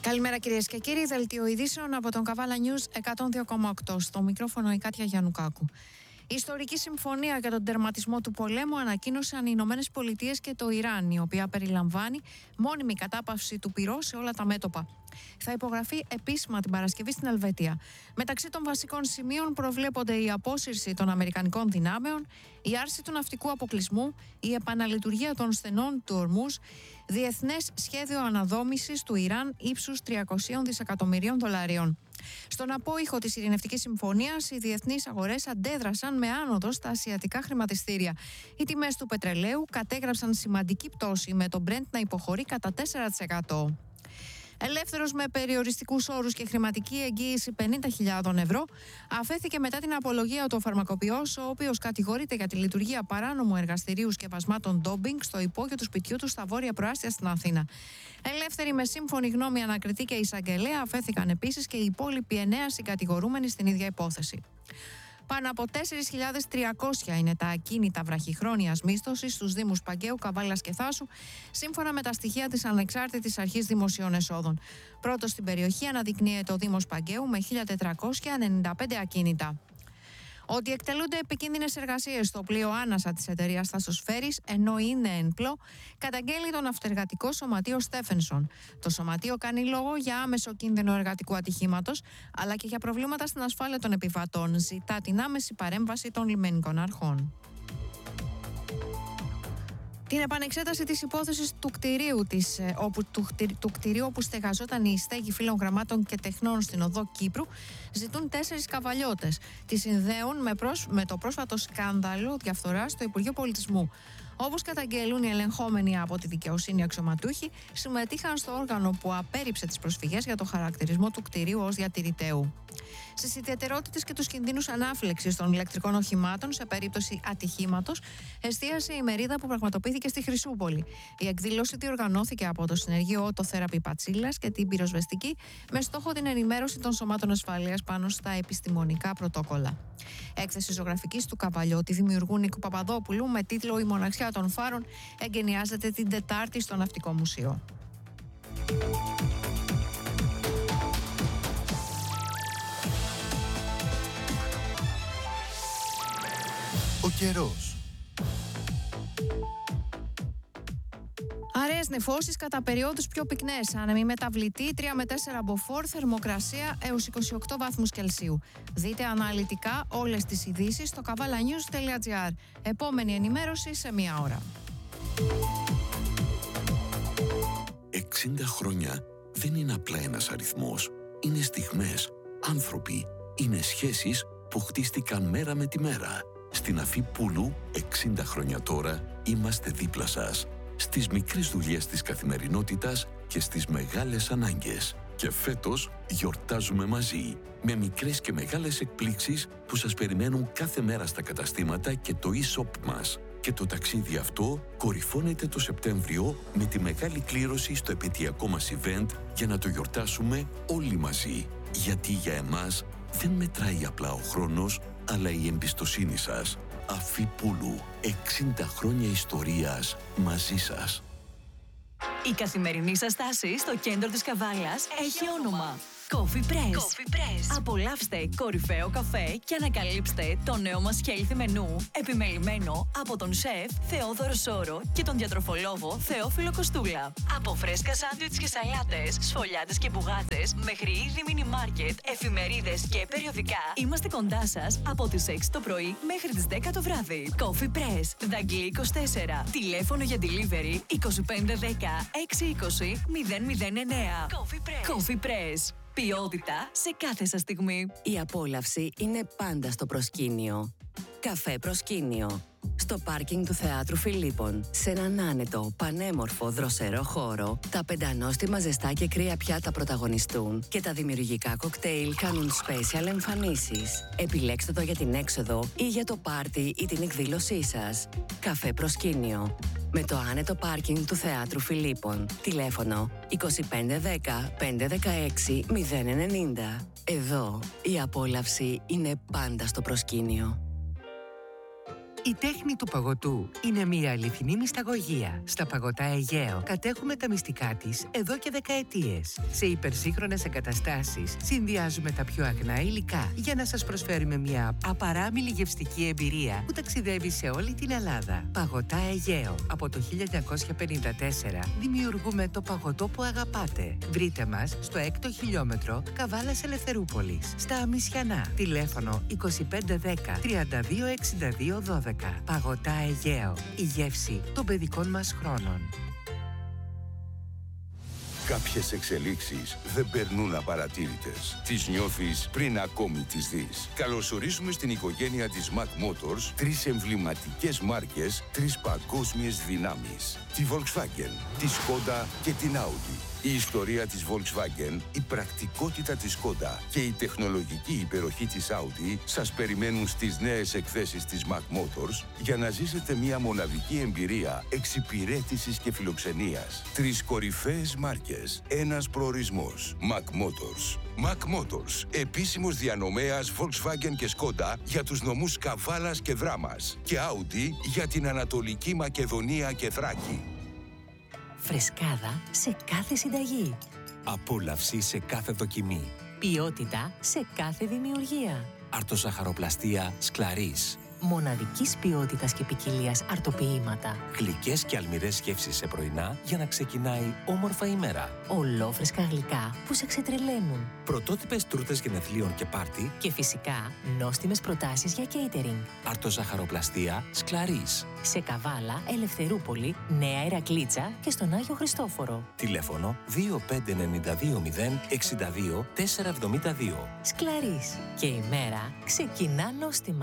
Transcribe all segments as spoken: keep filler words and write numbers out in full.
Καλημέρα κυρίες και κύριοι, δελτίο ειδήσεων από τον Καβάλα News εκατόν δύο κόμμα οκτώ. Στο μικρόφωνο η Κάτια Γιαννουκάκου. Η ιστορική συμφωνία για τον τερματισμό του πολέμου ανακοίνωσαν οι Ηνωμένες Πολιτείες και το Ιράν, η οποία περιλαμβάνει μόνιμη κατάπαυση του πυρός σε όλα τα μέτωπα. Θα υπογραφεί επίσημα την Παρασκευή στην Ελβετία. Μεταξύ των βασικών σημείων προβλέπονται η απόσυρση των Αμερικανικών δυνάμεων, η άρση του ναυτικού αποκλεισμού, η επαναλειτουργία των στενών του Ορμούζ, διεθνές σχέδιο αναδόμησης του Ιράν ύψους τριακόσια δισεκατομμυρίων δολαρίων. Στον απόϊχο της ειρηνευτικής συμφωνίας, οι διεθνείς αγορές αντέδρασαν με άνοδο στα ασιατικά χρηματιστήρια. Οι τιμές του πετρελαίου κατέγραψαν σημαντική πτώση, με το Brent να υποχωρεί κατά τέσσερα τοις εκατό. Ελεύθερος με περιοριστικούς όρους και χρηματική εγγύηση πενήντα χιλιάδες ευρώ, αφέθηκε μετά την απολογία του ο φαρμακοποιός, ο οποίος κατηγορείται για τη λειτουργία παράνομου εργαστηρίου σκευασμάτων ντόμπινγκ στο υπόγειο του σπιτιού του στα βόρεια προάστια στην Αθήνα. Ελεύθεροι με σύμφωνη γνώμη ανακριτή και εισαγγελέα, αφέθηκαν επίσης και οι υπόλοιποι εννέα συγκατηγορούμενοι στην ίδια υπόθεση. Πάνω από τέσσερις χιλιάδες τριακόσια είναι τα ακίνητα βραχυχρόνιας μίσθωσης στους Δήμους Παγκαίου, Καβάλας και Θάσου, σύμφωνα με τα στοιχεία της Ανεξάρτητης Αρχής Δημοσίων Εσόδων. Πρώτος στην περιοχή αναδεικνύεται ο Δήμος Παγκαίου με χίλια τετρακόσια ενενήντα πέντε ακίνητα. Ότι εκτελούνται επικίνδυνες εργασίες στο πλοίο Άνασα της εταιρείας Θασοσφαίρης, ενώ είναι ένπλο, καταγγέλει το ναυτεργατικό σωματείο Στέφενσον. Το σωματείο κάνει λόγο για άμεσο κίνδυνο εργατικού ατυχήματος, αλλά και για προβλήματα στην ασφάλεια των επιβατών. Ζητά την άμεση παρέμβαση των λιμενικών αρχών. Την επανεξέταση της υπόθεσης του κτηρίου, της, όπου, του, του κτηρίου όπου στεγαζόταν η στέγη φύλων γραμμάτων και τεχνών στην οδό Κύπρου ζητούν τέσσερις καβαλιώτες. Τη συνδέουν με, προσ, με το πρόσφατο σκάνδαλο διαφθοράς στο Υπουργείο Πολιτισμού. Όπως καταγγέλουν οι ελεγχόμενοι από τη δικαιοσύνη αξιωματούχοι, συμμετείχαν στο όργανο που απέρριψε τις προσφυγές για το χαρακτηρισμό του κτηρίου ως διατηρηταίου. Στις ιδιαιτερότητες και τους κινδύνους ανάφλεξης των ηλεκτρικών οχημάτων σε περίπτωση ατυχήματος, εστίασε η μερίδα που πραγματοποιήθηκε στη Χρυσούπολη. Η εκδήλωση διοργανώθηκε από το συνεργείο Το Θέραπη Πατσίλας και την Πυροσβεστική, με στόχο την ενημέρωση των σωμάτων ασφαλείας πάνω στα επιστημονικά πρωτόκολλα. Έκθεση ζωγραφικής του Καβαλιώτη δημιουργού Νίκου Παπαδόπουλου με τίτλο «Η μοναξιά των φάρων» εγκαινιάζεται την Τετάρτη στο Ναυτικό Μουσείο. Ο καιρός. Αραιές νεφώσεις, κατά περιόδους πιο πυκνές. Άνεμοι μεταβλητή, τρία με τέσσερα μποφόρ, θερμοκρασία έως είκοσι οκτώ βαθμούς Κελσίου. Δείτε αναλυτικά όλες τις ειδήσεις στο καβάλα νιους τελεία τζι άρ. Επόμενη ενημέρωση σε μία ώρα. εξήντα χρόνια δεν είναι απλά ένας αριθμός. Είναι στιγμές, άνθρωποι, είναι σχέσεις που χτίστηκαν μέρα με τη μέρα. Στην Αφίπουλου, εξήντα χρόνια τώρα, είμαστε δίπλα σας. Στις μικρές δουλειές της καθημερινότητας και στις μεγάλες ανάγκες. Και φέτος γιορτάζουμε μαζί, με μικρές και μεγάλες εκπλήξεις που σας περιμένουν κάθε μέρα στα καταστήματα και το e-shop μας. Και το ταξίδι αυτό κορυφώνεται το Σεπτέμβριο με τη μεγάλη κλήρωση στο επαιτειακό μας event για να το γιορτάσουμε όλοι μαζί. Γιατί για εμάς δεν μετράει απλά ο χρόνος, αλλά η εμπιστοσύνη σας. Αφίπουλου, εξήντα χρόνια ιστορίας μαζί σας. Η καθημερινή σας στάση στο κέντρο της Καβάλας έχει όνομα Coffee Press. Coffee Press. Απολαύστε κορυφαίο καφέ και ανακαλύψτε το νέο μας healthy μενού, επιμελημένο από τον σεφ Θεόδωρο Σόρο και τον διατροφολόγο Θεόφιλο Κοστούλα. Από φρέσκα σάντουιτς και σαλάτες, σφολιάτες και μπουγάτες, μέχρι είδη μίνι μάρκετ, εφημερίδες και περιοδικά, είμαστε κοντά σας από τις έξι το πρωί μέχρι τις δέκα το βράδυ. Coffee Press, Δαγκλή είκοσι τέσσερα. Τηλέφωνο για delivery είκοσι πέντε δέκα έξι είκοσι μηδέν μηδέν εννέα. Coffee Press. Coffee Press. Ποιότητα σε κάθε σας στιγμή. Η απόλαυση είναι πάντα στο προσκήνιο. Καφέ Προσκήνιο. Στο πάρκινγκ του Θεάτρου Φιλίππων, σε έναν άνετο, πανέμορφο, δροσερό χώρο, τα πεντανόστιμα ζεστά και κρύα πιάτα πρωταγωνιστούν και τα δημιουργικά κοκτέιλ κάνουν special εμφανίσεις. Επιλέξτε το για την έξοδο ή για το πάρτι ή την εκδήλωσή σας. Καφέ Προσκήνιο. Με το άνετο πάρκινγκ του Θεάτρου Φιλίππων. Τηλέφωνο είκοσι πέντε δέκα πεντακόσια δεκαέξι μηδέν ενενήντα. Εδώ η απόλαυση είναι πάντα στο προσκήνιο. Η τέχνη του παγωτού είναι μια αληθινή μυσταγωγία. Στα Παγωτά Αιγαίο κατέχουμε τα μυστικά της εδώ και δεκαετίες. Σε υπερσύγχρονες εγκαταστάσεις συνδυάζουμε τα πιο αγνά υλικά για να σας προσφέρουμε μια απαράμιλη γευστική εμπειρία που ταξιδεύει σε όλη την Ελλάδα. Παγωτά Αιγαίο. Από το χίλια εννιακόσια πενήντα τέσσερα δημιουργούμε το παγωτό που αγαπάτε. Βρείτε μας στο έκτο χιλιόμετρο Καβάλας Ελευθερούπολης, στα Αμισιανά. Τηλέφωνο είκοσι πέντε δέκα τριάντα δύο εξήντα δύο δώδεκα. Παγωτά Αιγαίο. Η γεύση των παιδικών μας χρόνων. Κάποιες εξελίξεις δεν περνούν απαρατήρητες. Τις νιώθεις πριν ακόμη τις δεις. Καλωσορίζουμε στην οικογένεια της Mac Motors τρεις εμβληματικές μάρκες, τρεις παγκόσμιες δυνάμεις. Τη Volkswagen, τη Skoda και την Audi. Η ιστορία της Volkswagen, η πρακτικότητα της Skoda και η τεχνολογική υπεροχή της Audi σας περιμένουν στις νέες εκθέσεις της Mac Motors για να ζήσετε μια μοναδική εμπειρία εξυπηρέτησης και φιλοξενίας. Τρεις κορυφαίες μάρκες, ένας προορισμός. Mac Motors. Mac Motors, επίσημος διανομέας Volkswagen και Skoda για τους νομούς Καβάλας και Δράμας και Audi για την Ανατολική Μακεδονία και Θράκη. Φρεσκάδα σε κάθε συνταγή. Απόλαυση σε κάθε δοκιμή. Ποιότητα σε κάθε δημιουργία. Αρτοζαχαροπλαστεία Σκλαρίς. Μοναδικής ποιότητας και ποικιλίας αρτοποιήματα. Γλυκές και αλμυρές γεύσεις σε πρωινά για να ξεκινάει όμορφα η μέρα. Ολόφρεσκα γλυκά που σε ξετρελαίνουν. Πρωτότυπες τούρτες γενεθλίων και πάρτι. Και φυσικά νόστιμες προτάσεις για catering. Αρτοζαχαροπλαστεία Σκλαρίς. Σε Καβάλα, Ελευθερούπολη, Νέα Ηρακλήτσα και στον Άγιο Χριστόφορο. Τηλέφωνο δύο πέντε εννιά δύο μηδέν εξήντα δύο τετρακόσια εβδομήντα δύο. Σκλαρίς. Και η μέρα ξεκινά νόστιμα.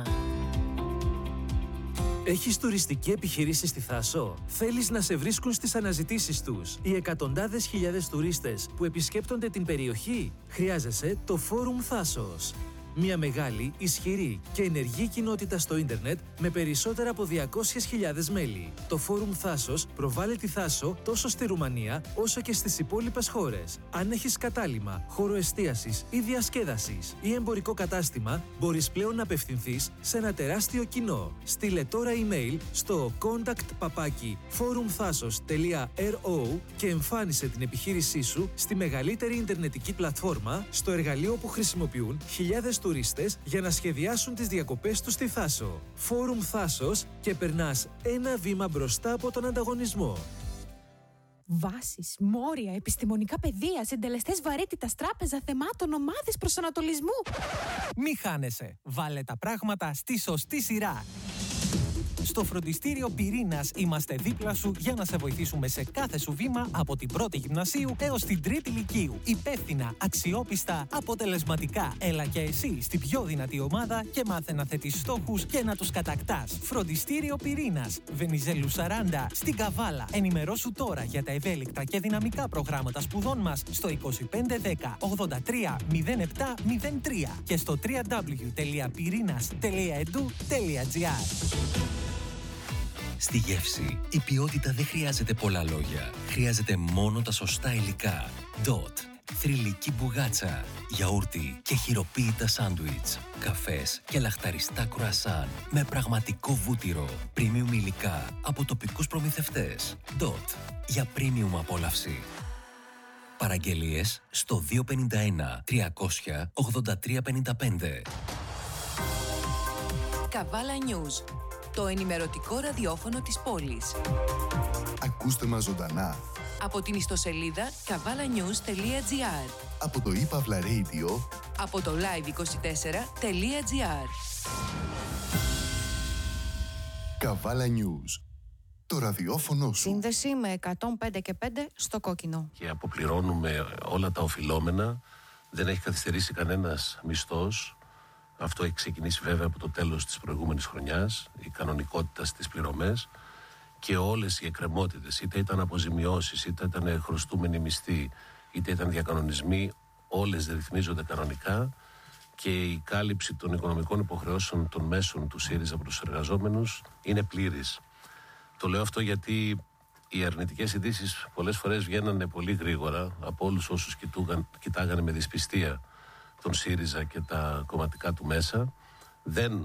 Έχεις τουριστική επιχειρήση στη Θάσο? Θέλεις να σε βρίσκουν στις αναζητήσεις τους οι εκατοντάδες χιλιάδες τουρίστες που επισκέπτονται την περιοχή? Χρειάζεσαι το Φόρουμ Θάσος. Μια μεγάλη, ισχυρή και ενεργή κοινότητα στο ίντερνετ με περισσότερα από διακόσιες χιλιάδες μέλη. Το Φόρουμ Θάσος προβάλλει τη Θάσο τόσο στη Ρουμανία όσο και στις υπόλοιπες χώρες. Αν έχεις κατάλημα, χώρο εστίασης ή διασκέδασης ή εμπορικό κατάστημα, μπορείς πλέον να απευθυνθείς σε ένα τεράστιο κοινό. Στείλε τώρα email στο contact παπάκι forumthasos τελεία ρο και εμφάνισε την επιχείρησή σου στη μεγαλύτερη ιντερνετική πλατφόρμα, στο εργαλείο που χρησιμοποιούν χιλιάδες τουρίστες για να σχεδιάσουν τις διακοπές τους στη Θάσο. Φόρουμ Θάσος και περνάς ένα βήμα μπροστά από τον ανταγωνισμό. Βάσεις, μόρια, επιστημονικά πεδία, συντελεστές βαρύτητας, τράπεζα θεμάτων, ομάδες προσανατολισμού. Μη χάνεσαι. Βάλε τα πράγματα στη σωστή σειρά. Στο φροντιστήριο Πυρήνας είμαστε δίπλα σου για να σε βοηθήσουμε σε κάθε σου βήμα από την πρώτη γυμνασίου έως την τρίτη λυκείου. Υπεύθυνα, αξιόπιστα, αποτελεσματικά. Έλα και εσύ στην πιο δυνατή ομάδα και μάθε να θέτεις στόχους και να τους κατακτάς. Φροντιστήριο Πυρήνας, Βενιζέλου σαράντα, στην Καβάλα. Ενημερώσου τώρα για τα ευέλικτα και δυναμικά προγράμματα σπουδών μας στο είκοσι πέντε δέκα ογδόντα τρία μηδέν επτά μηδέν τρία και στο double-u double-u double-u τελεία πυρίnas τελεία e d u τελεία g r. Στη γεύση, η ποιότητα δεν χρειάζεται πολλά λόγια. Χρειάζεται μόνο τα σωστά υλικά. Dot. Θρυλική μπουγάτσα, γιαούρτι και χειροποίητα σάντουιτς, καφές και λαχταριστά κρουασάν με πραγματικό βούτυρο. Premium υλικά από τοπικούς προμηθευτές. Dot. Για premium απόλαυση. Παραγγελίες στο δύο πέντε ένα τριακόσια ογδόντα τρία πενήντα πέντε. Καβάλα News. Το ενημερωτικό ραδιόφωνο της πόλης. Ακούστε μας ζωντανά Από την ιστοσελίδα καβάλα νιούς τελεία τζι άρ. από το ePavla Radio, Από το live είκοσι τέσσερα τελεία τζι άρ. Καβάλα News. Το ραδιόφωνο σου. Σύνδεση με εκατόν πέντε και πέντε στο κόκκινο. Και αποπληρώνουμε όλα τα οφειλόμενα. Δεν έχει καθυστερήσει κανένας μισθός. Αυτό έχει ξεκινήσει βέβαια από το τέλος της προηγούμενης χρονιάς, η κανονικότητα στις πληρωμές και όλες οι εκκρεμότητες, είτε ήταν αποζημιώσεις, είτε ήταν χρωστούμενοι μισθοί, είτε ήταν διακανονισμοί, όλες ρυθμίζονται κανονικά και η κάλυψη των οικονομικών υποχρεώσεων των μέσων του ΣΥΡΙΖΑ προς τους εργαζόμενους είναι πλήρης. Το λέω αυτό γιατί οι αρνητικές ειδήσεις πολλές φορές βγαίνανε πολύ γρήγορα από όλους όσους κοιτούγαν, κοιτάγανε με δυσπιστία τον ΣΥΡΙΖΑ και τα κομματικά του μέσα. Δεν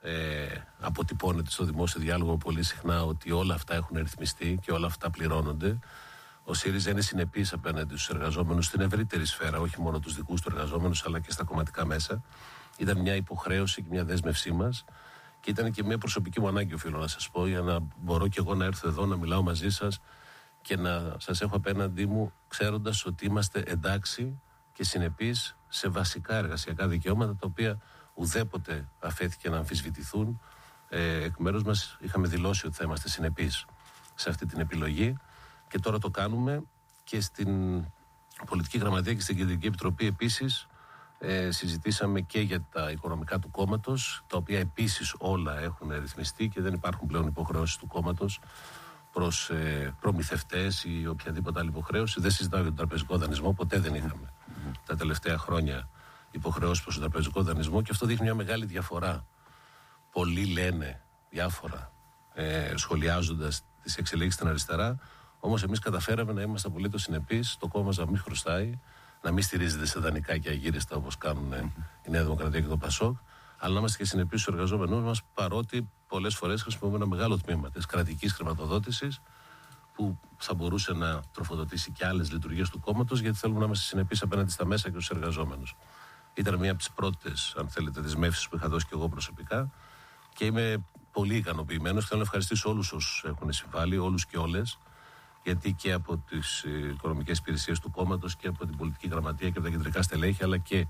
ε, αποτυπώνεται στο δημόσιο διάλογο πολύ συχνά ότι όλα αυτά έχουν ρυθμιστεί και όλα αυτά πληρώνονται. Ο ΣΥΡΙΖΑ είναι συνεπής απέναντι στους εργαζόμενους στην ευρύτερη σφαίρα, όχι μόνο τους δικούς του εργαζόμενους, αλλά και στα κομματικά μέσα. Ήταν μια υποχρέωση και μια δέσμευσή μας και ήταν και μια προσωπική μου ανάγκη, οφείλω να σας πω, για να μπορώ και εγώ να έρθω εδώ, να μιλάω μαζί σας και να σας έχω απέναντί μου, ξέροντας ότι είμαστε εντάξει και συνεπείς σε βασικά εργασιακά δικαιώματα, τα οποία ουδέποτε αφέθηκε να αμφισβητηθούν. Ε, εκ μέρους μας είχαμε δηλώσει ότι θα είμαστε συνεπείς σε αυτή την επιλογή και τώρα το κάνουμε και στην Πολιτική Γραμματεία και στην Κεντρική Επιτροπή επίσης. Ε, συζητήσαμε και για τα οικονομικά του κόμματος, τα οποία επίσης όλα έχουν ρυθμιστεί και δεν υπάρχουν πλέον υποχρεώσεις του κόμματος προς ε, προμηθευτές ή οποιαδήποτε άλλη υποχρέωση. Δεν συζητάω για τον τραπεζικό δανεισμό, ποτέ δεν είχαμε mm. τα τελευταία χρόνια υποχρεώσεις προς τον τραπεζικό δανεισμό και αυτό δείχνει μια μεγάλη διαφορά. Πολλοί λένε διάφορα ε, σχολιάζοντας τις εξελίξεις στην αριστερά, όμως εμείς καταφέραμε να είμαστε απολύτως συνεπείς, το κόμμα μας να μην χρωστάει, να μην στηρίζεται σε δανεικά και αγύριστα όπως κάνουν mm-hmm. η Νέα Δημοκρατία και το ΠΑΣΟΚ, αλλά να είμαστε και συνεπείς στους εργαζόμενους μας, παρότι πολλές φορές χρησιμοποιούμε ένα μεγάλο τμήμα της κρατικής χρηματοδότησης που θα μπορούσε να τροφοδοτήσει και άλλες λειτουργίες του κόμματος, γιατί θέλουμε να είμαστε συνεπείς απέναντι στα μέσα και στους εργαζόμενους. Ήταν μία από τις πρώτες, αν θέλετε, δεσμεύσεις που είχα δώσει και εγώ προσωπικά και είμαι πολύ ικανοποιημένος. Θέλω να ευχαριστήσω όλους όσους έχουν συμβάλει, όλους και όλες, γιατί και από τις οικονομικές υπηρεσίες του κόμματος και από την πολιτική γραμματεία και από τα κεντρικά στελέχη, αλλά και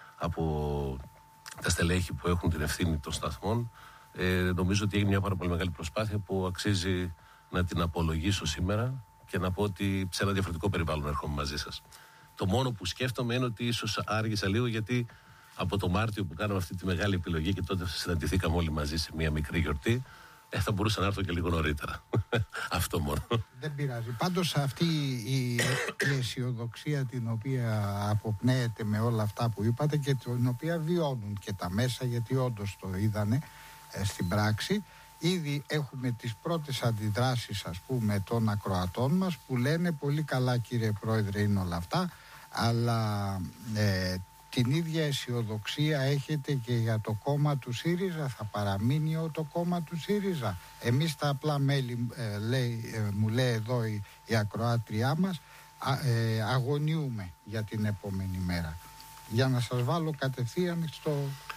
από τα στελέχη που έχουν την ευθύνη των σταθμών, ε, νομίζω ότι έγινε μια πάρα πολύ μεγάλη προσπάθεια που αξίζει να την απολογίσω σήμερα και να πω ότι σε ένα διαφορετικό περιβάλλον έρχομαι μαζί σας. Το μόνο που σκέφτομαι είναι ότι ίσως άργησα λίγο, γιατί από το Μάρτιο που κάναμε αυτή τη μεγάλη επιλογή και τότε συναντηθήκαμε όλοι μαζί σε μια μικρή γιορτή, ε, θα μπορούσα να έρθω και λίγο νωρίτερα. Αυτό μόνο. Δεν πειράζει. Πάντως αυτή η, η αισιοδοξία την οποία αποπνέεται με όλα αυτά που είπατε και την οποία βιώνουν και τα μέσα, γιατί όντως το είδανε ε, στην πράξη, ήδη έχουμε τις πρώτες αντιδράσεις, ας πούμε, των ακροατών μας που λένε πολύ καλά κύριε Πρόεδρε είναι όλα αυτά, αλλά ε, την ίδια αισιοδοξία έχετε και για το κόμμα του ΣΥΡΙΖΑ? Θα παραμείνει το κόμμα του ΣΥΡΙΖΑ? Εμείς τα απλά μέλη, ε, λέει, ε, μου λέει εδώ η, η ακροάτριά μας, α, ε, αγωνιούμε για την επόμενη μέρα. Για να σας βάλω κατευθείαν στο,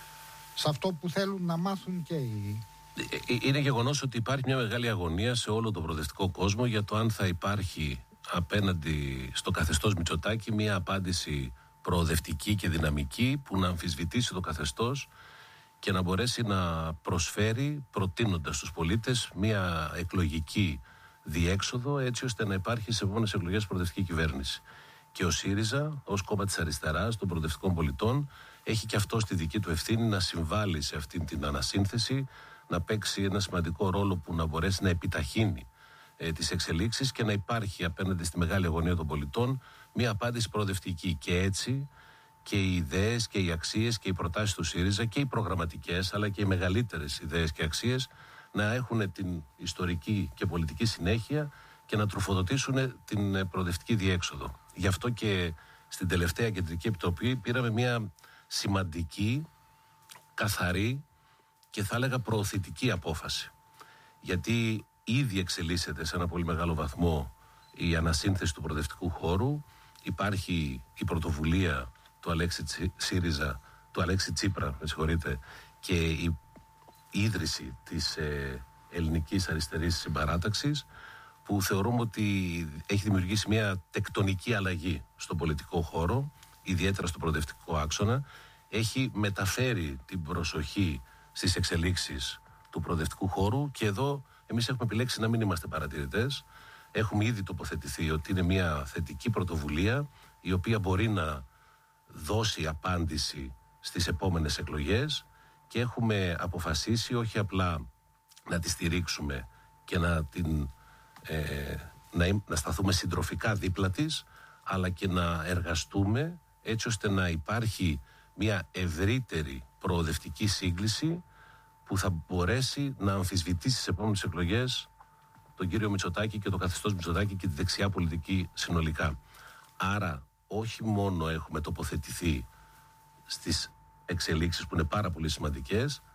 σε αυτό που θέλουν να μάθουν και οι... Είναι γεγονός ότι υπάρχει μια μεγάλη αγωνία σε όλο τον προοδευτικό κόσμο για το αν θα υπάρχει απέναντι στο καθεστώς Μητσοτάκη μια απάντηση προοδευτική και δυναμική που να αμφισβητήσει το καθεστώς και να μπορέσει να προσφέρει, προτείνοντας στους πολίτες, μια εκλογική διέξοδο, έτσι ώστε να υπάρχει σε επόμενες εκλογές προοδευτική κυβέρνηση. Και ο ΣΥΡΙΖΑ, ως κόμμα της αριστεράς, των προοδευτικών πολιτών, έχει και αυτό στη δική του ευθύνη να συμβάλλει σε αυτήν την ανασύνθεση, να παίξει ένα σημαντικό ρόλο που να μπορέσει να επιταχύνει ε, τις εξελίξεις και να υπάρχει απέναντι στη μεγάλη αγωνία των πολιτών μια απάντηση προοδευτική. Και έτσι και οι ιδέες και οι αξίες και οι προτάσεις του ΣΥΡΙΖΑ και οι προγραμματικές αλλά και οι μεγαλύτερες ιδέες και αξίες να έχουν την ιστορική και πολιτική συνέχεια και να τροφοδοτήσουν την προοδευτική διέξοδο. Γι' αυτό και στην τελευταία Κεντρική Επιτροπή πήραμε μια σημαντική, καθαρή και θα έλεγα προωθητική απόφαση. Γιατί ήδη εξελίσσεται σε ένα πολύ μεγάλο βαθμό η ανασύνθεση του προοδευτικού χώρου. Υπάρχει η πρωτοβουλία του Αλέξη ΣΥΡΙΖΑ, του Αλέξη Τσίπρα, με συγχωρείτε, και η ίδρυση της ε, ελληνικής αριστερής συμπαράταξης, που θεωρούμε ότι έχει δημιουργήσει μια τεκτονική αλλαγή στον πολιτικό χώρο, ιδιαίτερα στο προοδευτικό άξονα. Έχει μεταφέρει την προσοχή στις εξελίξεις του προοδευτικού χώρου και εδώ εμείς έχουμε επιλέξει να μην είμαστε παρατηρητές. Έχουμε ήδη τοποθετηθεί ότι είναι μια θετική πρωτοβουλία η οποία μπορεί να δώσει απάντηση στις επόμενες εκλογές και έχουμε αποφασίσει όχι απλά να τη στηρίξουμε και να, την, ε, να, να σταθούμε συντροφικά δίπλα της, αλλά και να εργαστούμε έτσι ώστε να υπάρχει μια ευρύτερη προοδευτική σύγκληση που θα μπορέσει να αμφισβητήσει στις επόμενες εκλογές τον κύριο Μητσοτάκη και το καθεστώς Μητσοτάκη και τη δεξιά πολιτική συνολικά. Άρα όχι μόνο έχουμε τοποθετηθεί στις εξελίξεις που είναι πάρα πολύ σημαντικές,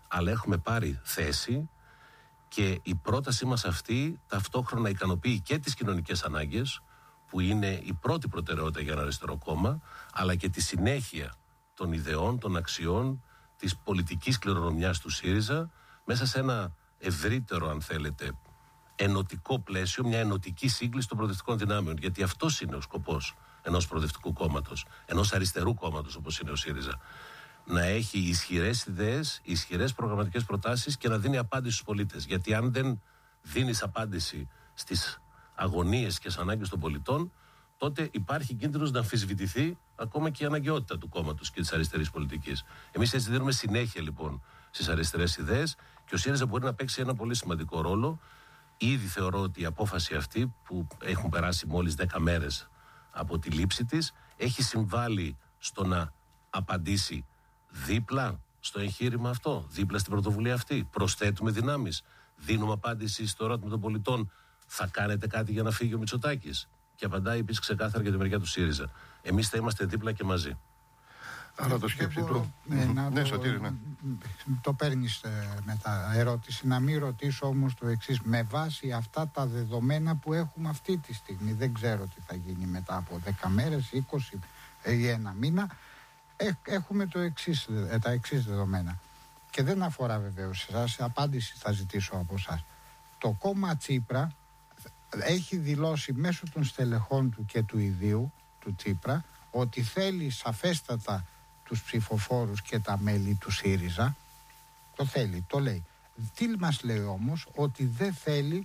αλλά έχουμε πάρει θέση και η πρότασή μας αυτή ταυτόχρονα ικανοποιεί και τις κοινωνικές ανάγκες, που είναι η πρώτη προτεραιότητα για ένα αριστερό κόμμα, αλλά και τη συνέχεια των ιδεών, των αξιών, της πολιτικής κληρονομιάς του ΣΥΡΙΖΑ, μέσα σε ένα ευρύτερο, αν θέλετε, ενωτικό πλαίσιο, μια ενωτική σύγκληση των προοδευτικών δυνάμεων. Γιατί αυτός είναι ο σκοπός ενός προοδευτικού κόμματος, ενός αριστερού κόμματος όπως είναι ο ΣΥΡΙΖΑ. Να έχει ισχυρές ιδέες, ισχυρές προγραμματικές προτάσεις και να δίνει απάντηση στους πολίτες. Γιατί αν δεν δίνεις απάντηση στις αγωνίες και στις ανάγκες των πολιτών, τότε υπάρχει κίνδυνος να αμφισβητηθεί ακόμα και η αναγκαιότητα του κόμματος και της αριστερής πολιτικής. Εμείς έτσι δίνουμε συνέχεια λοιπόν στις αριστερές ιδέες και ο ΣΥΡΙΖΑ μπορεί να παίξει ένα πολύ σημαντικό ρόλο. Ήδη θεωρώ ότι η απόφαση αυτή, που έχουν περάσει μόλις δέκα μέρες από τη λήψη της, έχει συμβάλει στο να απαντήσει δίπλα στο εγχείρημα αυτό, δίπλα στην πρωτοβουλία αυτή. Προσθέτουμε δυνάμεις, δίνουμε απάντηση στο ερώτημα των πολιτών. Θα κάνετε κάτι για να φύγει ο Μητσοτάκης? Και απαντάει επίσης ξεκάθαρα για τη μεριά του ΣΥΡΙΖΑ. Εμείς θα είμαστε δίπλα και μαζί. Άρα το σκέψη του. Ναι, ναι, ναι, Σωτήρη, ναι. Το παίρνεις ε, μετά ερώτηση. Να μην ρωτήσω όμως το εξής. Με βάση αυτά τα δεδομένα που έχουμε αυτή τη στιγμή, δεν ξέρω τι θα γίνει μετά από δέκα μέρες, είκοσι ή ένα μήνα, ε, έχουμε το εξής, ε, τα εξής δεδομένα. Και δεν αφορά βεβαίως εσάς, απάντηση θα ζητήσω από εσάς. Το κόμμα Τσίπρα έχει δηλώσει μέσω των στελεχών του και του ιδίου του Τσίπρα ότι θέλει σαφέστατα τους ψηφοφόρους και τα μέλη του ΣΥΡΙΖΑ. Το θέλει, το λέει. Τι μας λέει όμως? Ότι δεν θέλει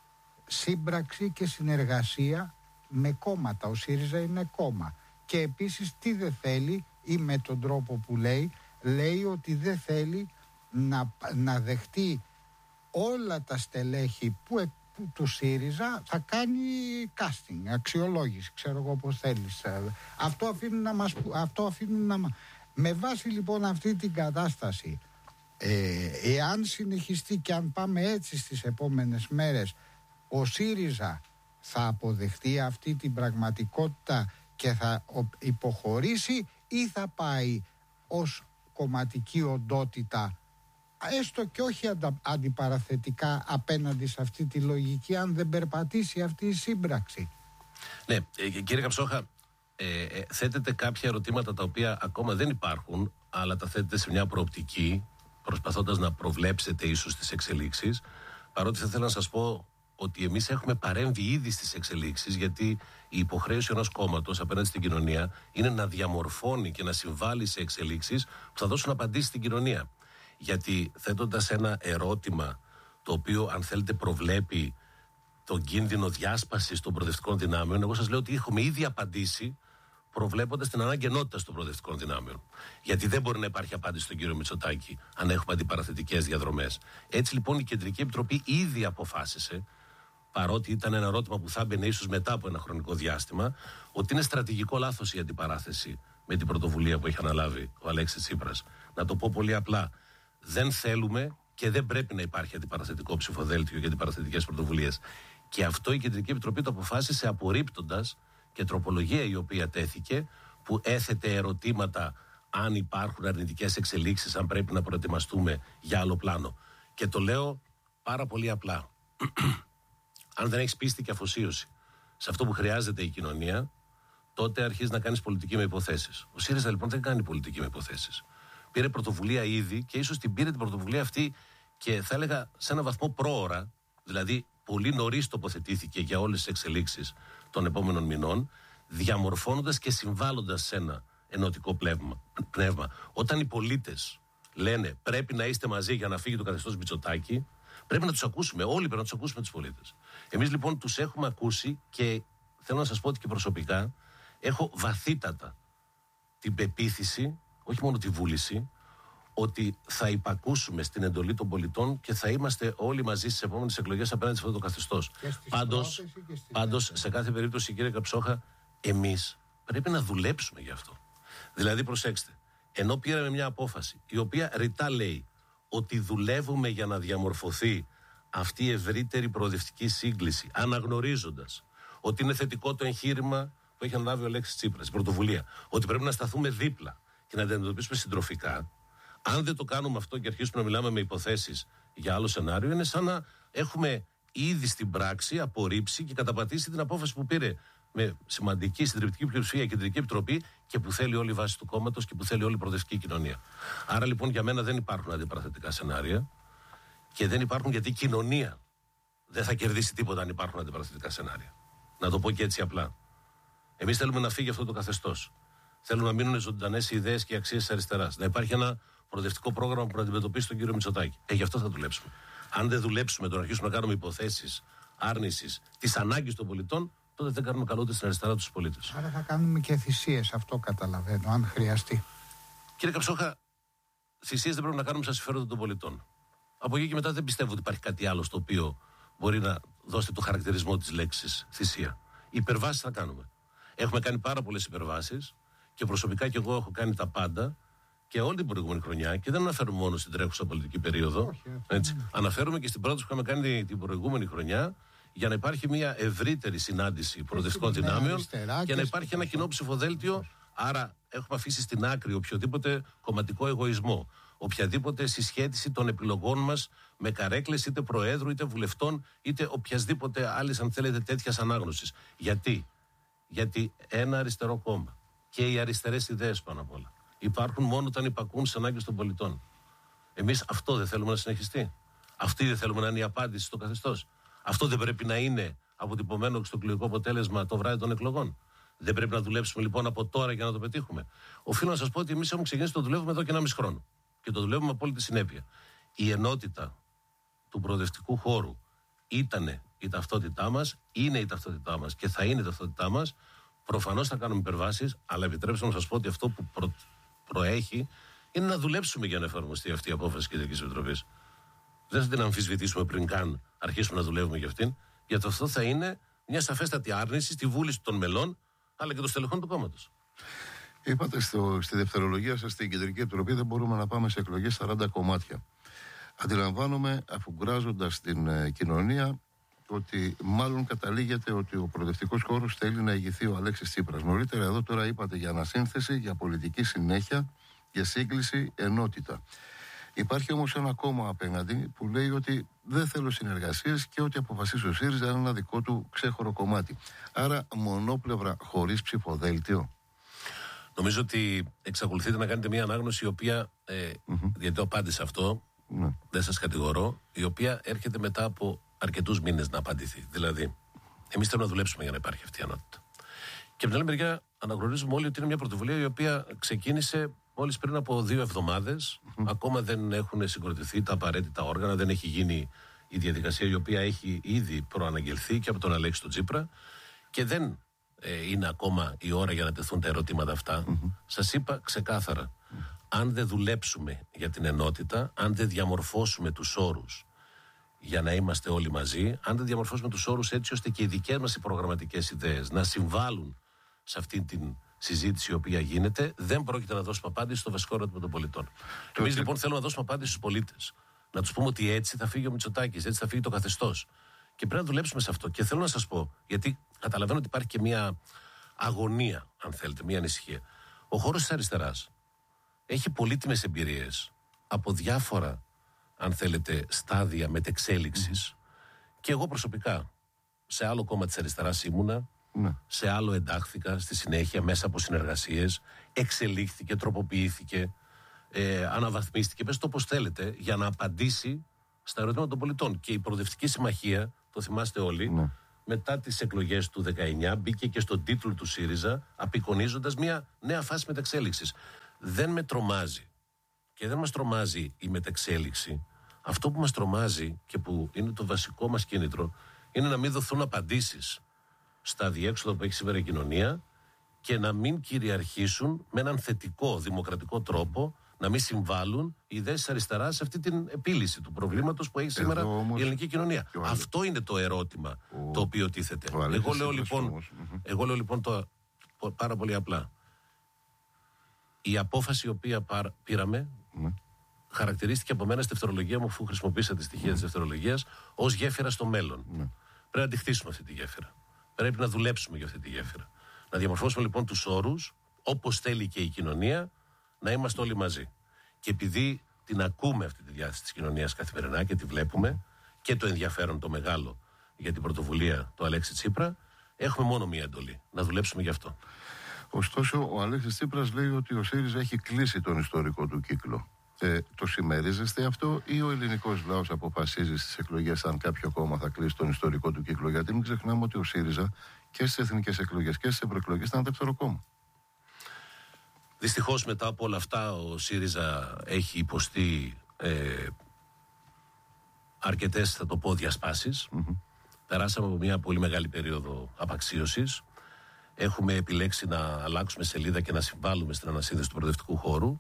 σύμπραξη και συνεργασία με κόμματα. Ο ΣΥΡΙΖΑ είναι κόμμα. Και επίσης τι δεν θέλει, ή με τον τρόπο που λέει, λέει ότι δεν θέλει να, να δεχτεί όλα τα στελέχη που που του ΣΥΡΙΖΑ θα κάνει casting, αξιολόγηση, ξέρω εγώ πώς θέλεις. Αυτό αφήνουν να μας... Αυτό αφήνουν να... Με βάση λοιπόν αυτή την κατάσταση, ε, εάν συνεχιστεί και αν πάμε έτσι στις επόμενες μέρες, ο ΣΥΡΙΖΑ θα αποδεχτεί αυτή την πραγματικότητα και θα υποχωρήσει, ή θα πάει ως κομματική οντότητα, έστω και όχι αντα, αντιπαραθετικά, απέναντι σε αυτή τη λογική, αν δεν περπατήσει αυτή η σύμπραξη? Ναι, ε, κύριε Καψόχα, ε, ε, θέτετε κάποια ερωτήματα τα οποία ακόμα δεν υπάρχουν, αλλά τα θέτετε σε μια προοπτική, προσπαθώντας να προβλέψετε ίσως τις εξελίξεις, παρότι θα ήθελα να σας πω ότι εμείς έχουμε παρέμβει ήδη στις εξελίξεις, γιατί η υποχρέωση ενός κόμματος απέναντι στην κοινωνία είναι να διαμορφώνει και να συμβάλλει σε εξελίξεις που θα δώσουν απαντήσεις στην κοινωνία. Γιατί θέτοντας ένα ερώτημα το οποίο, αν θέλετε, προβλέπει τον κίνδυνο διάσπασης των προοδευτικών δυνάμεων, εγώ σας λέω ότι έχουμε ήδη απαντήσει προβλέποντας την ανάγκη ενότητας των προοδευτικών δυνάμεων. Γιατί δεν μπορεί να υπάρχει απάντηση στον κύριο Μητσοτάκη αν έχουμε αντιπαραθετικές διαδρομές. Έτσι λοιπόν η Κεντρική Επιτροπή ήδη αποφάσισε, παρότι ήταν ένα ερώτημα που θα έμπαινε ίσως μετά από ένα χρονικό διάστημα, ότι είναι στρατηγικό λάθος η αντιπαράθεση με την πρωτοβουλία που έχει αναλάβει ο Αλέξης Τσίπρας. Να το πω πολύ απλά. Δεν θέλουμε και δεν πρέπει να υπάρχει αντιπαραθετικό ψηφοδέλτιο για αντιπαραθετικές πρωτοβουλίες. Και αυτό η Κεντρική Επιτροπή το αποφάσισε απορρίπτοντας και τροπολογία η οποία τέθηκε, που έθετε ερωτήματα αν υπάρχουν αρνητικές εξελίξεις, αν πρέπει να προετοιμαστούμε για άλλο πλάνο. Και το λέω πάρα πολύ απλά. Αν δεν έχεις πίστη και αφοσίωση σε αυτό που χρειάζεται η κοινωνία, τότε αρχίζεις να κάνεις πολιτική με υποθέσεις. Ο ΣΥΡΙΖΑ λοιπόν δεν κάνει πολιτική με υποθέσεις. Πήρε πρωτοβουλία ήδη και ίσως την πήρε την πρωτοβουλία αυτή και θα έλεγα σε ένα βαθμό πρόωρα, δηλαδή πολύ νωρίς τοποθετήθηκε για όλες τις εξελίξεις των επόμενων μηνών, διαμορφώνοντας και συμβάλλοντας σε ένα ενωτικό πνεύμα. πνεύμα. Όταν οι πολίτες λένε πρέπει να είστε μαζί για να φύγει το καθεστώς Μητσοτάκη, πρέπει να τους ακούσουμε. Όλοι πρέπει να τους ακούσουμε τους πολίτες. Εμείς λοιπόν τους έχουμε ακούσει και θέλω να σας πω ότι και προσωπικά έχω βαθύτατα την πεποίθηση, όχι μόνο τη βούληση, ότι θα υπακούσουμε στην εντολή των πολιτών και θα είμαστε όλοι μαζί στις επόμενες εκλογές απέναντι σε αυτό το καθεστώς. Πάντως, πάντως, σε κάθε περίπτωση, κύριε Καψόχα, εμείς πρέπει να δουλέψουμε γι' αυτό. Δηλαδή, προσέξτε, ενώ πήραμε μια απόφαση η οποία ρητά λέει ότι δουλεύουμε για να διαμορφωθεί αυτή η ευρύτερη προοδευτική σύγκληση, αναγνωρίζοντας ότι είναι θετικό το εγχείρημα που έχει αναλάβει ο Αλέξης Τσίπρας, η πρωτοβουλία, ότι πρέπει να σταθούμε δίπλα και να την αντιμετωπίσουμε συντροφικά. Αν δεν το κάνουμε αυτό και αρχίσουμε να μιλάμε με υποθέσεις για άλλο σενάριο, είναι σαν να έχουμε ήδη στην πράξη απορρίψει και καταπατήσει την απόφαση που πήρε με σημαντική συντριπτική πλειοψηφία η Κεντρική Επιτροπή και που θέλει όλη η βάση του κόμματος και που θέλει όλη η προοδευτική κοινωνία. Άρα λοιπόν για μένα δεν υπάρχουν αντιπαραθετικά σενάρια και δεν υπάρχουν γιατί η κοινωνία δεν θα κερδίσει τίποτα αν υπάρχουν αντιπαραθετικά σενάρια. Να το πω και έτσι απλά. Εμείς θέλουμε να φύγει αυτό το καθεστώς. Θέλουμε να μείνουν ζωντανές οι ιδέες και οι αξίες της αριστεράς. Να υπάρχει ένα προοδευτικό πρόγραμμα που να αντιμετωπίσει τον κύριο Μητσοτάκη. Ε, γι' αυτό θα δουλέψουμε. Αν δεν δουλέψουμε, το να αρχίσουμε να κάνουμε υποθέσεις άρνησης της ανάγκης των πολιτών, τότε δεν κάνουμε καλό ούτε στην αριστερά τους πολίτες. Άρα θα κάνουμε και θυσίες, αυτό καταλαβαίνω, αν χρειαστεί. Κύριε Καψόχα, θυσίες δεν πρέπει να κάνουμε σαν συμφέροντα των πολιτών. Από εκεί και μετά δεν πιστεύω ότι υπάρχει κάτι άλλο στο οποίο μπορεί να δώσετε το χαρακτηρισμό της λέξης θυσία. Υπερβάσεις θα κάνουμε. Έχουμε κάνει πάρα πολλές υπερβάσεις και προσωπικά και εγώ έχω κάνει τα πάντα και όλη την προηγούμενη χρονιά και δεν αναφέρουμε μόνο στην τρέχουσα πολιτική περίοδο. Όχι, έτσι. Mm. Αναφέρουμε και στην πρόταση που είχαμε κάνει την προηγούμενη χρονιά για να υπάρχει μια ευρύτερη συνάντηση προοδευτικών δυνάμεων και να υπάρχει ένα κοινό ψηφοδέλτιο. Άρα έχουμε αφήσει στην άκρη οποιοδήποτε κομματικό εγωισμό, οποιαδήποτε συσχέτιση των επιλογών μας με καρέκλες είτε προέδρου είτε βουλευτών είτε οποιασδήποτε άλλης αν θέλετε τέτοιας ανάγνωσης. Γιατί? Γιατί ένα αριστερό κόμμα και οι αριστερές ιδέες πάνω απ' όλα υπάρχουν μόνο όταν υπακούν στις ανάγκες των πολιτών. Εμείς αυτό δεν θέλουμε να συνεχιστεί. Αυτή δεν θέλουμε να είναι η απάντηση στο καθεστώς. Αυτό δεν πρέπει να είναι αποτυπωμένο στο εκλογικό αποτέλεσμα το βράδυ των εκλογών. Δεν πρέπει να δουλέψουμε λοιπόν από τώρα για να το πετύχουμε. Οφείλω να σας πω ότι εμείς έχουμε ξεκινήσει να το δουλεύουμε εδώ και ένα μισό χρόνο. Και το δουλεύουμε με απόλυτη συνέπεια. Η ενότητα του προοδευτικού χώρου ήταν η ταυτότητά μας, είναι η ταυτότητά μας και θα είναι η ταυτότητά μας. Προφανώς θα κάνουμε υπερβάσεις, αλλά επιτρέψτε να σας πω ότι αυτό που προ... προέχει είναι να δουλέψουμε για να εφαρμοστεί αυτή η απόφαση της Κεντρικής Επιτροπής. Δεν θα την αμφισβητήσουμε πριν καν αρχίσουμε να δουλεύουμε για αυτήν, γιατί αυτό θα είναι μια σαφέστατη άρνηση στη βούληση των μελών, αλλά και των στελεχών του κόμματος. Είπατε στο, στη δευτερολογία σας στην Κεντρική Επιτροπή δεν μπορούμε να πάμε σε εκλογές σαράντα κομμάτια. Αντιλαμβάνομαι, αφουγκράζοντας την ε, κοινωνία, ότι μάλλον καταλήγεται ότι ο προοδευτικός χώρος θέλει να ηγηθεί ο Αλέξης Τσίπρας. Νωρίτερα εδώ τώρα είπατε για ανασύνθεση, για πολιτική συνέχεια, για σύγκληση, ενότητα. Υπάρχει όμως ένα κόμμα απέναντι που λέει ότι δεν θέλω συνεργασίες και ότι αποφασίσει ο ΣΥΡΙΖΑ είναι ένα δικό του ξέχωρο κομμάτι. Άρα μονόπλευρα χωρίς ψηφοδέλτιο. Νομίζω ότι εξακολουθείτε να κάνετε μια ανάγνωση η οποία, ε, mm-hmm. γιατί το απάντησα αυτό, mm-hmm. δεν σας κατηγορώ, η οποία έρχεται μετά από αρκετούς μήνες να απαντηθεί. Δηλαδή, εμείς θέλουμε να δουλέψουμε για να υπάρχει αυτή η ενότητα. Και από την άλλη μεριά, αναγνωρίζουμε όλοι ότι είναι μια πρωτοβουλία η οποία ξεκίνησε μόλις πριν από δύο εβδομάδες. Mm-hmm. Ακόμα δεν έχουν συγκροτηθεί τα απαραίτητα όργανα, δεν έχει γίνει η διαδικασία η οποία έχει ήδη προαναγγελθεί και από τον Αλέξη τον Τσίπρα και δεν ε, είναι ακόμα η ώρα για να τεθούν τα ερωτήματα αυτά. Mm-hmm. Σας είπα ξεκάθαρα, mm-hmm. αν δεν δουλέψουμε για την ενότητα, αν δεν διαμορφώσουμε τους όρους για να είμαστε όλοι μαζί, αν δεν διαμορφώσουμε τους όρους έτσι ώστε και οι δικές μας οι προγραμματικές ιδέες να συμβάλλουν σε αυτή την συζήτηση η οποία γίνεται, δεν πρόκειται να δώσουμε απάντηση στο βασικό ερώτημα των πολιτών. Εμείς λοιπόν θέλουμε να δώσουμε απάντηση στους πολίτες. Να τους πούμε ότι έτσι θα φύγει ο Μητσοτάκης, έτσι θα φύγει το καθεστώς. Και πρέπει να δουλέψουμε σε αυτό. Και θέλω να σας πω, γιατί καταλαβαίνω ότι υπάρχει και μια αγωνία, αν θέλετε, μια ανησυχία. Ο χώρος της αριστεράς έχει πολύτιμες εμπειρίες από διάφορα, αν θέλετε, στάδια μετεξέλιξης. Mm. Και εγώ προσωπικά σε άλλο κόμμα της αριστεράς ήμουνα, mm. σε άλλο εντάχθηκα στη συνέχεια μέσα από συνεργασίες, εξελίχθηκε, τροποποιήθηκε, ε, αναβαθμίστηκε, πες το όπως θέλετε, για να απαντήσει στα ερωτήματα των πολιτών. Και η Προοδευτική Συμμαχία, το θυμάστε όλοι, mm. μετά τις εκλογές του δεκαεννιά μπήκε και στον τίτλο του ΣΥΡΙΖΑ, απεικονίζοντας μια νέα φάση μεταξέλιξης. Δεν με τρομάζει και δεν μας τρομάζει η μεταξέλιξη. Αυτό που μας τρομάζει και που είναι το βασικό μας κίνητρο είναι να μην δοθούν απαντήσεις στα διέξοδα που έχει σήμερα η κοινωνία και να μην κυριαρχήσουν με έναν θετικό δημοκρατικό τρόπο, να μην συμβάλλουν οι ιδέες της αριστεράς σε αυτή την επίλυση του προβλήματος που έχει σήμερα όμως η ελληνική κοινωνία. Αυτό είναι το ερώτημα ο... το οποίο τίθεται. Εγώ λέω, λοιπόν, εγώ λέω λοιπόν το πάρα πολύ απλά. Η απόφαση η οποία πάρ, πήραμε mm. χαρακτηρίστηκε από μένα στη δευτερολογία μου, αφού χρησιμοποίησα τη στοιχεία mm. της δευτερολογίας, ως γέφυρα στο μέλλον. Mm. Πρέπει να τη χτίσουμε αυτή τη γέφυρα. Πρέπει να δουλέψουμε για αυτή τη γέφυρα. Να διαμορφώσουμε λοιπόν τους όρους, όπως θέλει και η κοινωνία, να είμαστε όλοι μαζί. Και επειδή την ακούμε αυτή τη διάθεση της κοινωνίας καθημερινά και τη βλέπουμε και το ενδιαφέρον το μεγάλο για την πρωτοβουλία του Αλέξη Τσίπρα, έχουμε μόνο μία εντολή, να δουλέψουμε γι' αυτό. Ωστόσο, ο Αλέξης Τσίπρας λέει ότι ο ΣΥΡΙΖΑ έχει κλείσει τον ιστορικό του κύκλο. Ε, το συμμερίζεστε αυτό ή ο ελληνικός λαός αποφασίζει στις εκλογές αν κάποιο κόμμα θα κλείσει τον ιστορικό του κύκλο? Γιατί μην ξεχνάμε ότι ο ΣΥΡΙΖΑ και στις εθνικές εκλογές και στις ευρωεκλογές ήταν δεύτερο κόμμα. Δυστυχώς μετά από όλα αυτά ο ΣΥΡΙΖΑ έχει υποστεί ε, αρκετές, θα το πω, διασπάσεις. Mm-hmm. Περάσαμε από μια πολύ μεγάλη περίοδο απαξίωσης. Έχουμε επιλέξει να αλλάξουμε σελίδα και να συμβάλλουμε στην ανασύνδεση του προοδευτικού χώρου.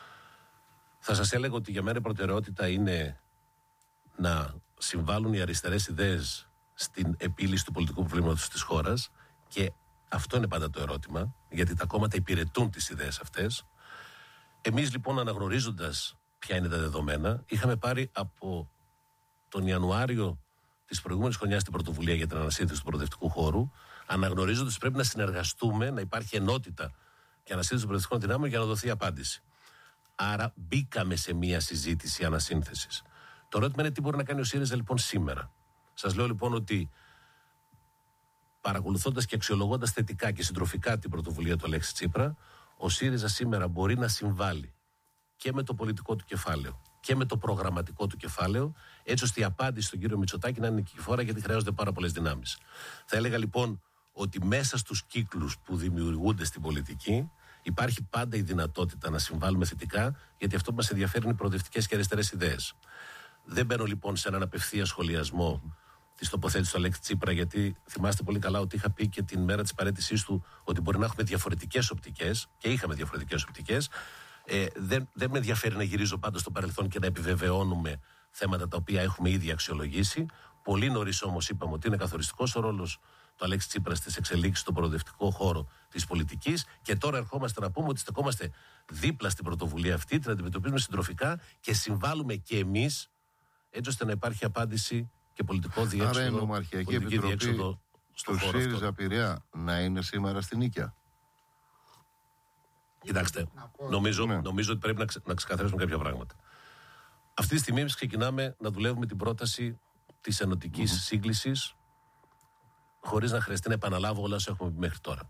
Θα σας έλεγα ότι για μένα η προτεραιότητα είναι να συμβάλλουν οι αριστερές ιδέες στην επίλυση του πολιτικού προβλήματος της χώρας, και αυτό είναι πάντα το ερώτημα, γιατί τα κόμματα υπηρετούν τις ιδέες αυτές. Εμείς λοιπόν, αναγνωρίζοντας ποια είναι τα δεδομένα, είχαμε πάρει από τον Ιανουάριο της προηγούμενης χρονιάς την πρωτοβουλία για την ανασύνθεση του προοδευτικού χώρου, αναγνωρίζοντας ότι πρέπει να συνεργαστούμε, να υπάρχει ενότητα και ανασύνθεση των προοδευτικών δυνάμεων για να δοθεί απάντηση. Άρα μπήκαμε σε μια συζήτηση ανασύνθεσης. Το ερώτημα είναι τι μπορεί να κάνει ο ΣΥΡΙΖΑ λοιπόν σήμερα. Σας λέω λοιπόν ότι παρακολουθώντας και αξιολογώντας θετικά και συντροφικά την πρωτοβουλία του Αλέξη Τσίπρα, ο ΣΥΡΙΖΑ σήμερα μπορεί να συμβάλλει και με το πολιτικό του κεφάλαιο και με το προγραμματικό του κεφάλαιο, έτσι ώστε η απάντηση στον κύριο Μητσοτάκη να είναι νικηφόρα, γιατί χρειάζονται πάρα πολλές δυνάμεις. Θα έλεγα λοιπόν ότι μέσα στους κύκλους που δημιουργούνται στην πολιτική υπάρχει πάντα η δυνατότητα να συμβάλλουμε θετικά, γιατί αυτό που μας ενδιαφέρει είναι οι προοδευτικές και αριστερές ιδέες. Δεν μπαίνω λοιπόν σε έναν απευθεία σχολιασμό τη τοποθέτηση του Αλέξη Τσίπρα, γιατί θυμάστε πολύ καλά ότι είχα πει και την μέρα της παραίτησής του ότι μπορεί να έχουμε διαφορετικές οπτικές, και είχαμε διαφορετικές οπτικές. Ε, δεν, δεν με ενδιαφέρει να γυρίζω πάντα στο παρελθόν και να επιβεβαιώνουμε θέματα τα οποία έχουμε ήδη αξιολογήσει. Πολύ νωρίς όμως είπαμε ότι είναι καθοριστικός ο ρόλος του Αλέξη Τσίπρα στις εξελίξεις στον προοδευτικό χώρο της πολιτικής, και τώρα ερχόμαστε να πούμε ότι στεκόμαστε δίπλα στην πρωτοβουλία αυτή, την αντιμετωπίζουμε συντροφικά και συμβάλλουμε και εμείς, έτσι ώστε να υπάρχει απάντηση και πολιτικό διέξοδο. Άρα η Νομαρχιακή Επιτροπή του ΣΥΡΙΖΑ Πειραιά να είναι σήμερα στην Νίκαια? Κοιτάξτε, νομίζω, ναι. νομίζω ότι πρέπει να, ξε, να ξεκαθαρίσουμε κάποια πράγματα. Αυτή τη στιγμή εμείς ξεκινάμε να δουλεύουμε την πρόταση της ενωτικής mm-hmm. σύγκλησης, χωρίς να χρειαστεί να επαναλάβω όλα όσα έχουμε πει μέχρι τώρα.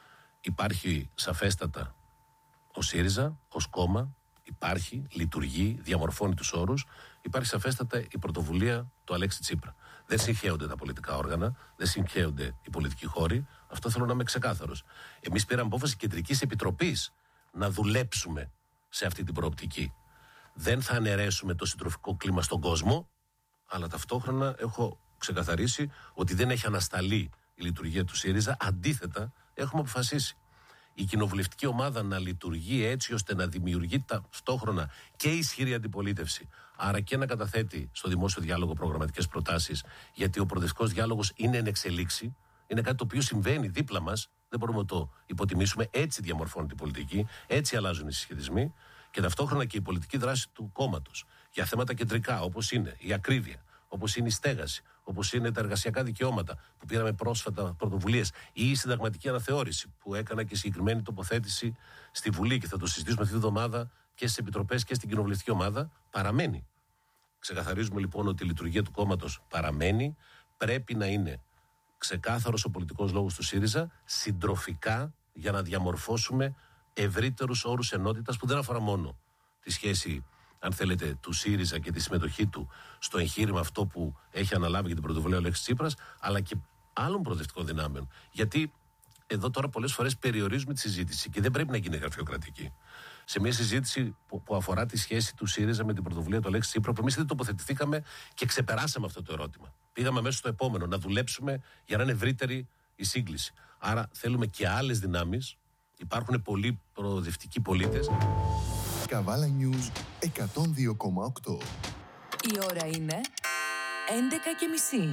Υπάρχει σαφέστατα ο ΣΥΡΙΖΑ ως κόμμα, υπάρχει, λειτουργεί, διαμορφώνει τους όρους, υπάρχει σαφέστατα η πρωτοβουλία του Αλέξη Τσίπρα. Δεν συγχέονται τα πολιτικά όργανα, δεν συγχέονται οι πολιτικοί χώροι, αυτό θέλω να είμαι ξεκάθαρος. Εμείς πήραμε απόφαση κεντρικής επιτροπής να δουλέψουμε σε αυτή την προοπτική. Δεν θα αναιρέσουμε το συντροφικό κλίμα στον κόσμο, αλλά ταυτόχρονα έχω ξεκαθαρίσει ότι δεν έχει ανασταλεί η λειτουργία του ΣΥΡΙΖΑ. Αντίθετα, έχουμε αποφασίσει η κοινοβουλευτική ομάδα να λειτουργεί έτσι ώστε να δημιουργεί ταυτόχρονα και ισχυρή αντιπολίτευση, άρα και να καταθέτει στο δημόσιο διάλογο προγραμματικές προτάσεις, γιατί ο προοδευτικός διάλογος είναι εν εξελίξη, είναι κάτι το οποίο συμβαίνει δίπλα μας, δεν μπορούμε να το υποτιμήσουμε. Έτσι διαμορφώνει την πολιτική, έτσι αλλάζουν οι συσχετισμοί, και ταυτόχρονα και η πολιτική δράση του κόμματος για θέματα κεντρικά, όπως είναι η ακρίβεια, όπως είναι η στέγαση, όπως είναι τα εργασιακά δικαιώματα που πήραμε πρόσφατα πρωτοβουλίες, ή η συνταγματική αναθεώρηση που έκανα και συγκεκριμένη τοποθέτηση στη Βουλή, και θα το συζητήσουμε αυτή τη εβδομάδα και στις επιτροπές και στην κοινοβουλευτική ομάδα, παραμένει. Ξεκαθαρίζουμε λοιπόν ότι η λειτουργία του κόμματος παραμένει. Πρέπει να είναι ξεκάθαρος ο πολιτικός λόγος του ΣΥΡΙΖΑ, συντροφικά, για να διαμορφώσουμε ευρύτερους όρους ενότητας, που δεν αφορά μόνο τη σχέση, αν θέλετε, του ΣΥΡΙΖΑ και τη συμμετοχή του στο εγχείρημα αυτό που έχει αναλάβει για την πρωτοβουλία ο Αλέξης Τσίπρας, αλλά και άλλων προοδευτικών δυνάμεων. Γιατί εδώ τώρα πολλές φορές περιορίζουμε τη συζήτηση και δεν πρέπει να γίνει γραφειοκρατική. Σε μια συζήτηση που, που αφορά τη σχέση του ΣΥΡΙΖΑ με την πρωτοβουλία του Αλέξη Τσίπρα, που εμείς δεν τοποθετηθήκαμε και ξεπεράσαμε αυτό το ερώτημα. Πήγαμε μέσα στο επόμενο, να δουλέψουμε για να είναι ευρύτερη η σύγκληση. Άρα θέλουμε και άλλες δυνάμεις. Υπάρχουν πολλοί προοδευτικοί πολίτες. Καβάλα News εκατόν δύο κόμμα οκτώ. Η ώρα είναι έντεκα και μισή.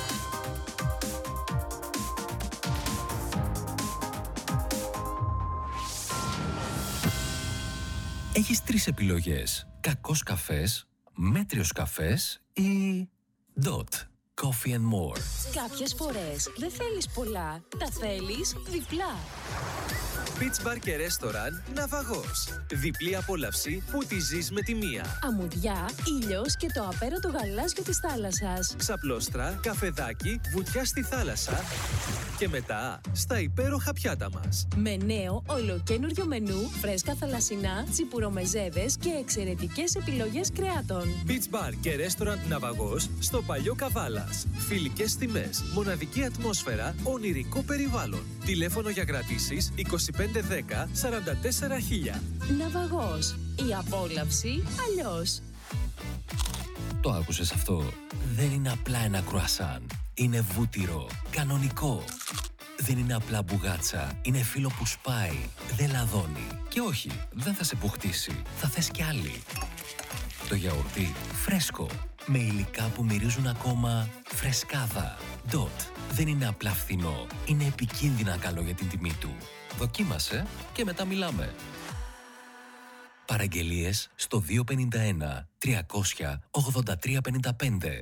Έχεις τρεις επιλογές. Κακός καφές, μέτριος καφές ή Dot Coffee and More. Κάποιες φορές δεν θέλεις πολλά, τα θέλεις διπλά. Beach Bar και Restaurant Ναυαγός. Διπλή απόλαυση που τη ζεις με τη μία. Αμμουδιά, ήλιος και το απέρωτο γαλάζιο της θάλασσας. Ξαπλώστρα, καφεδάκι, βουτιά στη θάλασσα και μετά στα υπέροχα πιάτα μας. Με νέο ολοκένουργιο μενού, φρέσκα θαλασσινά, τσιπουρομεζέδες και εξαιρετικές επιλογές κρεάτων. Beach Bar και Restaurant Ναυαγός στο Παλιό Καβάλας. Φιλικές τιμές, μοναδική ατμόσφαιρα, ονειρικό περιβάλλον. Τηλέφωνο για κρατήσεις είκοσι πέντε δέκα σαράντα τέσσερα χίλια. Ναυαγός. Η απόλαυση αλλιώς. Το άκουσες αυτό? Δεν είναι απλά ένα κρουασάν. Είναι βούτυρο, κανονικό. Δεν είναι απλά μπουγάτσα. Είναι φύλλο που σπάει, δεν λαδώνει. Και όχι, δεν θα σε πουχτίσει. Θα θες κι άλλη. Το γιαουρτί φρέσκο, με υλικά που μυρίζουν ακόμα φρεσκάδα. Ντότ. Δεν είναι απλά φθηνό. Είναι επικίνδυνα καλό για την τιμή του. Δοκίμασε και μετά μιλάμε. Παραγγελίες στο δύο πέντε ένα τριακόσια ογδόντα τρία πενήντα πέντε.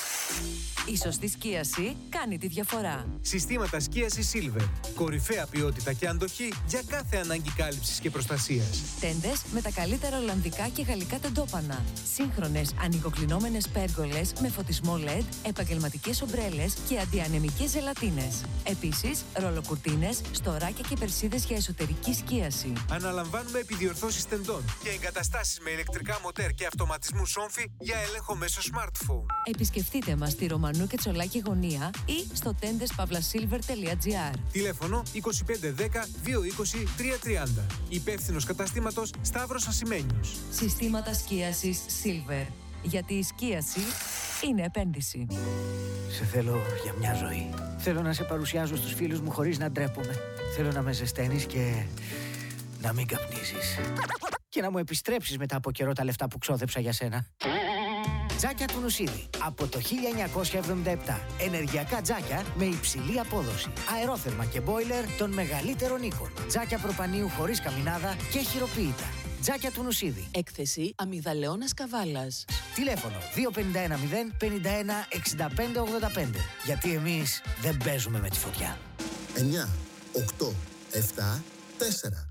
Η σωστή σκίαση κάνει τη διαφορά. Συστήματα σκίασης Silver. Κορυφαία ποιότητα και αντοχή για κάθε ανάγκη κάλυψης και προστασίας. Τέντες με τα καλύτερα ολλανδικά και γαλλικά τεντόπανα. Σύγχρονες ανοικοκλεινόμενες πέργολες με φωτισμό ελ ι ντι, επαγγελματικές ομπρέλες και αντιανεμικές ζελατίνες. Επίσης, ρολοκουρτίνες, στοράκια και περσίδες για εσωτερική σκίαση. Αναλαμβάνουμε επιδιορθώσεις τεντών και εγκαταστάσεις με ηλεκτρικά μοτέρ και αυτοματισμού σόμφι για έλεγχο μέσω smartphone. Επισκεφτείτε μας στη Ρωμανού και Τσολάκη γωνία ή στο τέντες παύλα σίλβερ τελεία τζι άρ. Τηλέφωνο είκοσι πέντε δέκα δύο είκοσι τρία τριάντα. Υπεύθυνος καταστήματος Σταύρος Ασημένιος. Συστήματα σκίασης Silver. Γιατί η σκίαση είναι επένδυση. Σε θέλω για μια ζωή. Θέλω να σε παρουσιάζω στους φίλους μου χωρίς να ντρέπομαι. Θέλω να με ζεσταίνεις και να μην καπνίζεις. Και να μου επιστρέψεις μετά από καιρό τα λεφτά που ξόδεψα για σένα. Τζάκια του Νουσίδη. Από το χίλια εννιακόσια εβδομήντα επτά. Ενεργειακά τζάκια με υψηλή απόδοση. Αερόθερμα και μπόιλερ των μεγαλύτερων οίκων. Τζάκια προπανίου χωρίς καμινάδα και χειροποίητα. Τζάκια του Νουσίδη. Έκθεση Αμυγδαλαιώνας Καβάλας. Τηλέφωνο δύο πέντε ένα μηδέν πενήντα ένα εξήντα πέντε ογδόντα πέντε. Γιατί εμείς δεν παίζουμε με τη φωτιά. εννιά, οκτώ, επτά, τέσσερα.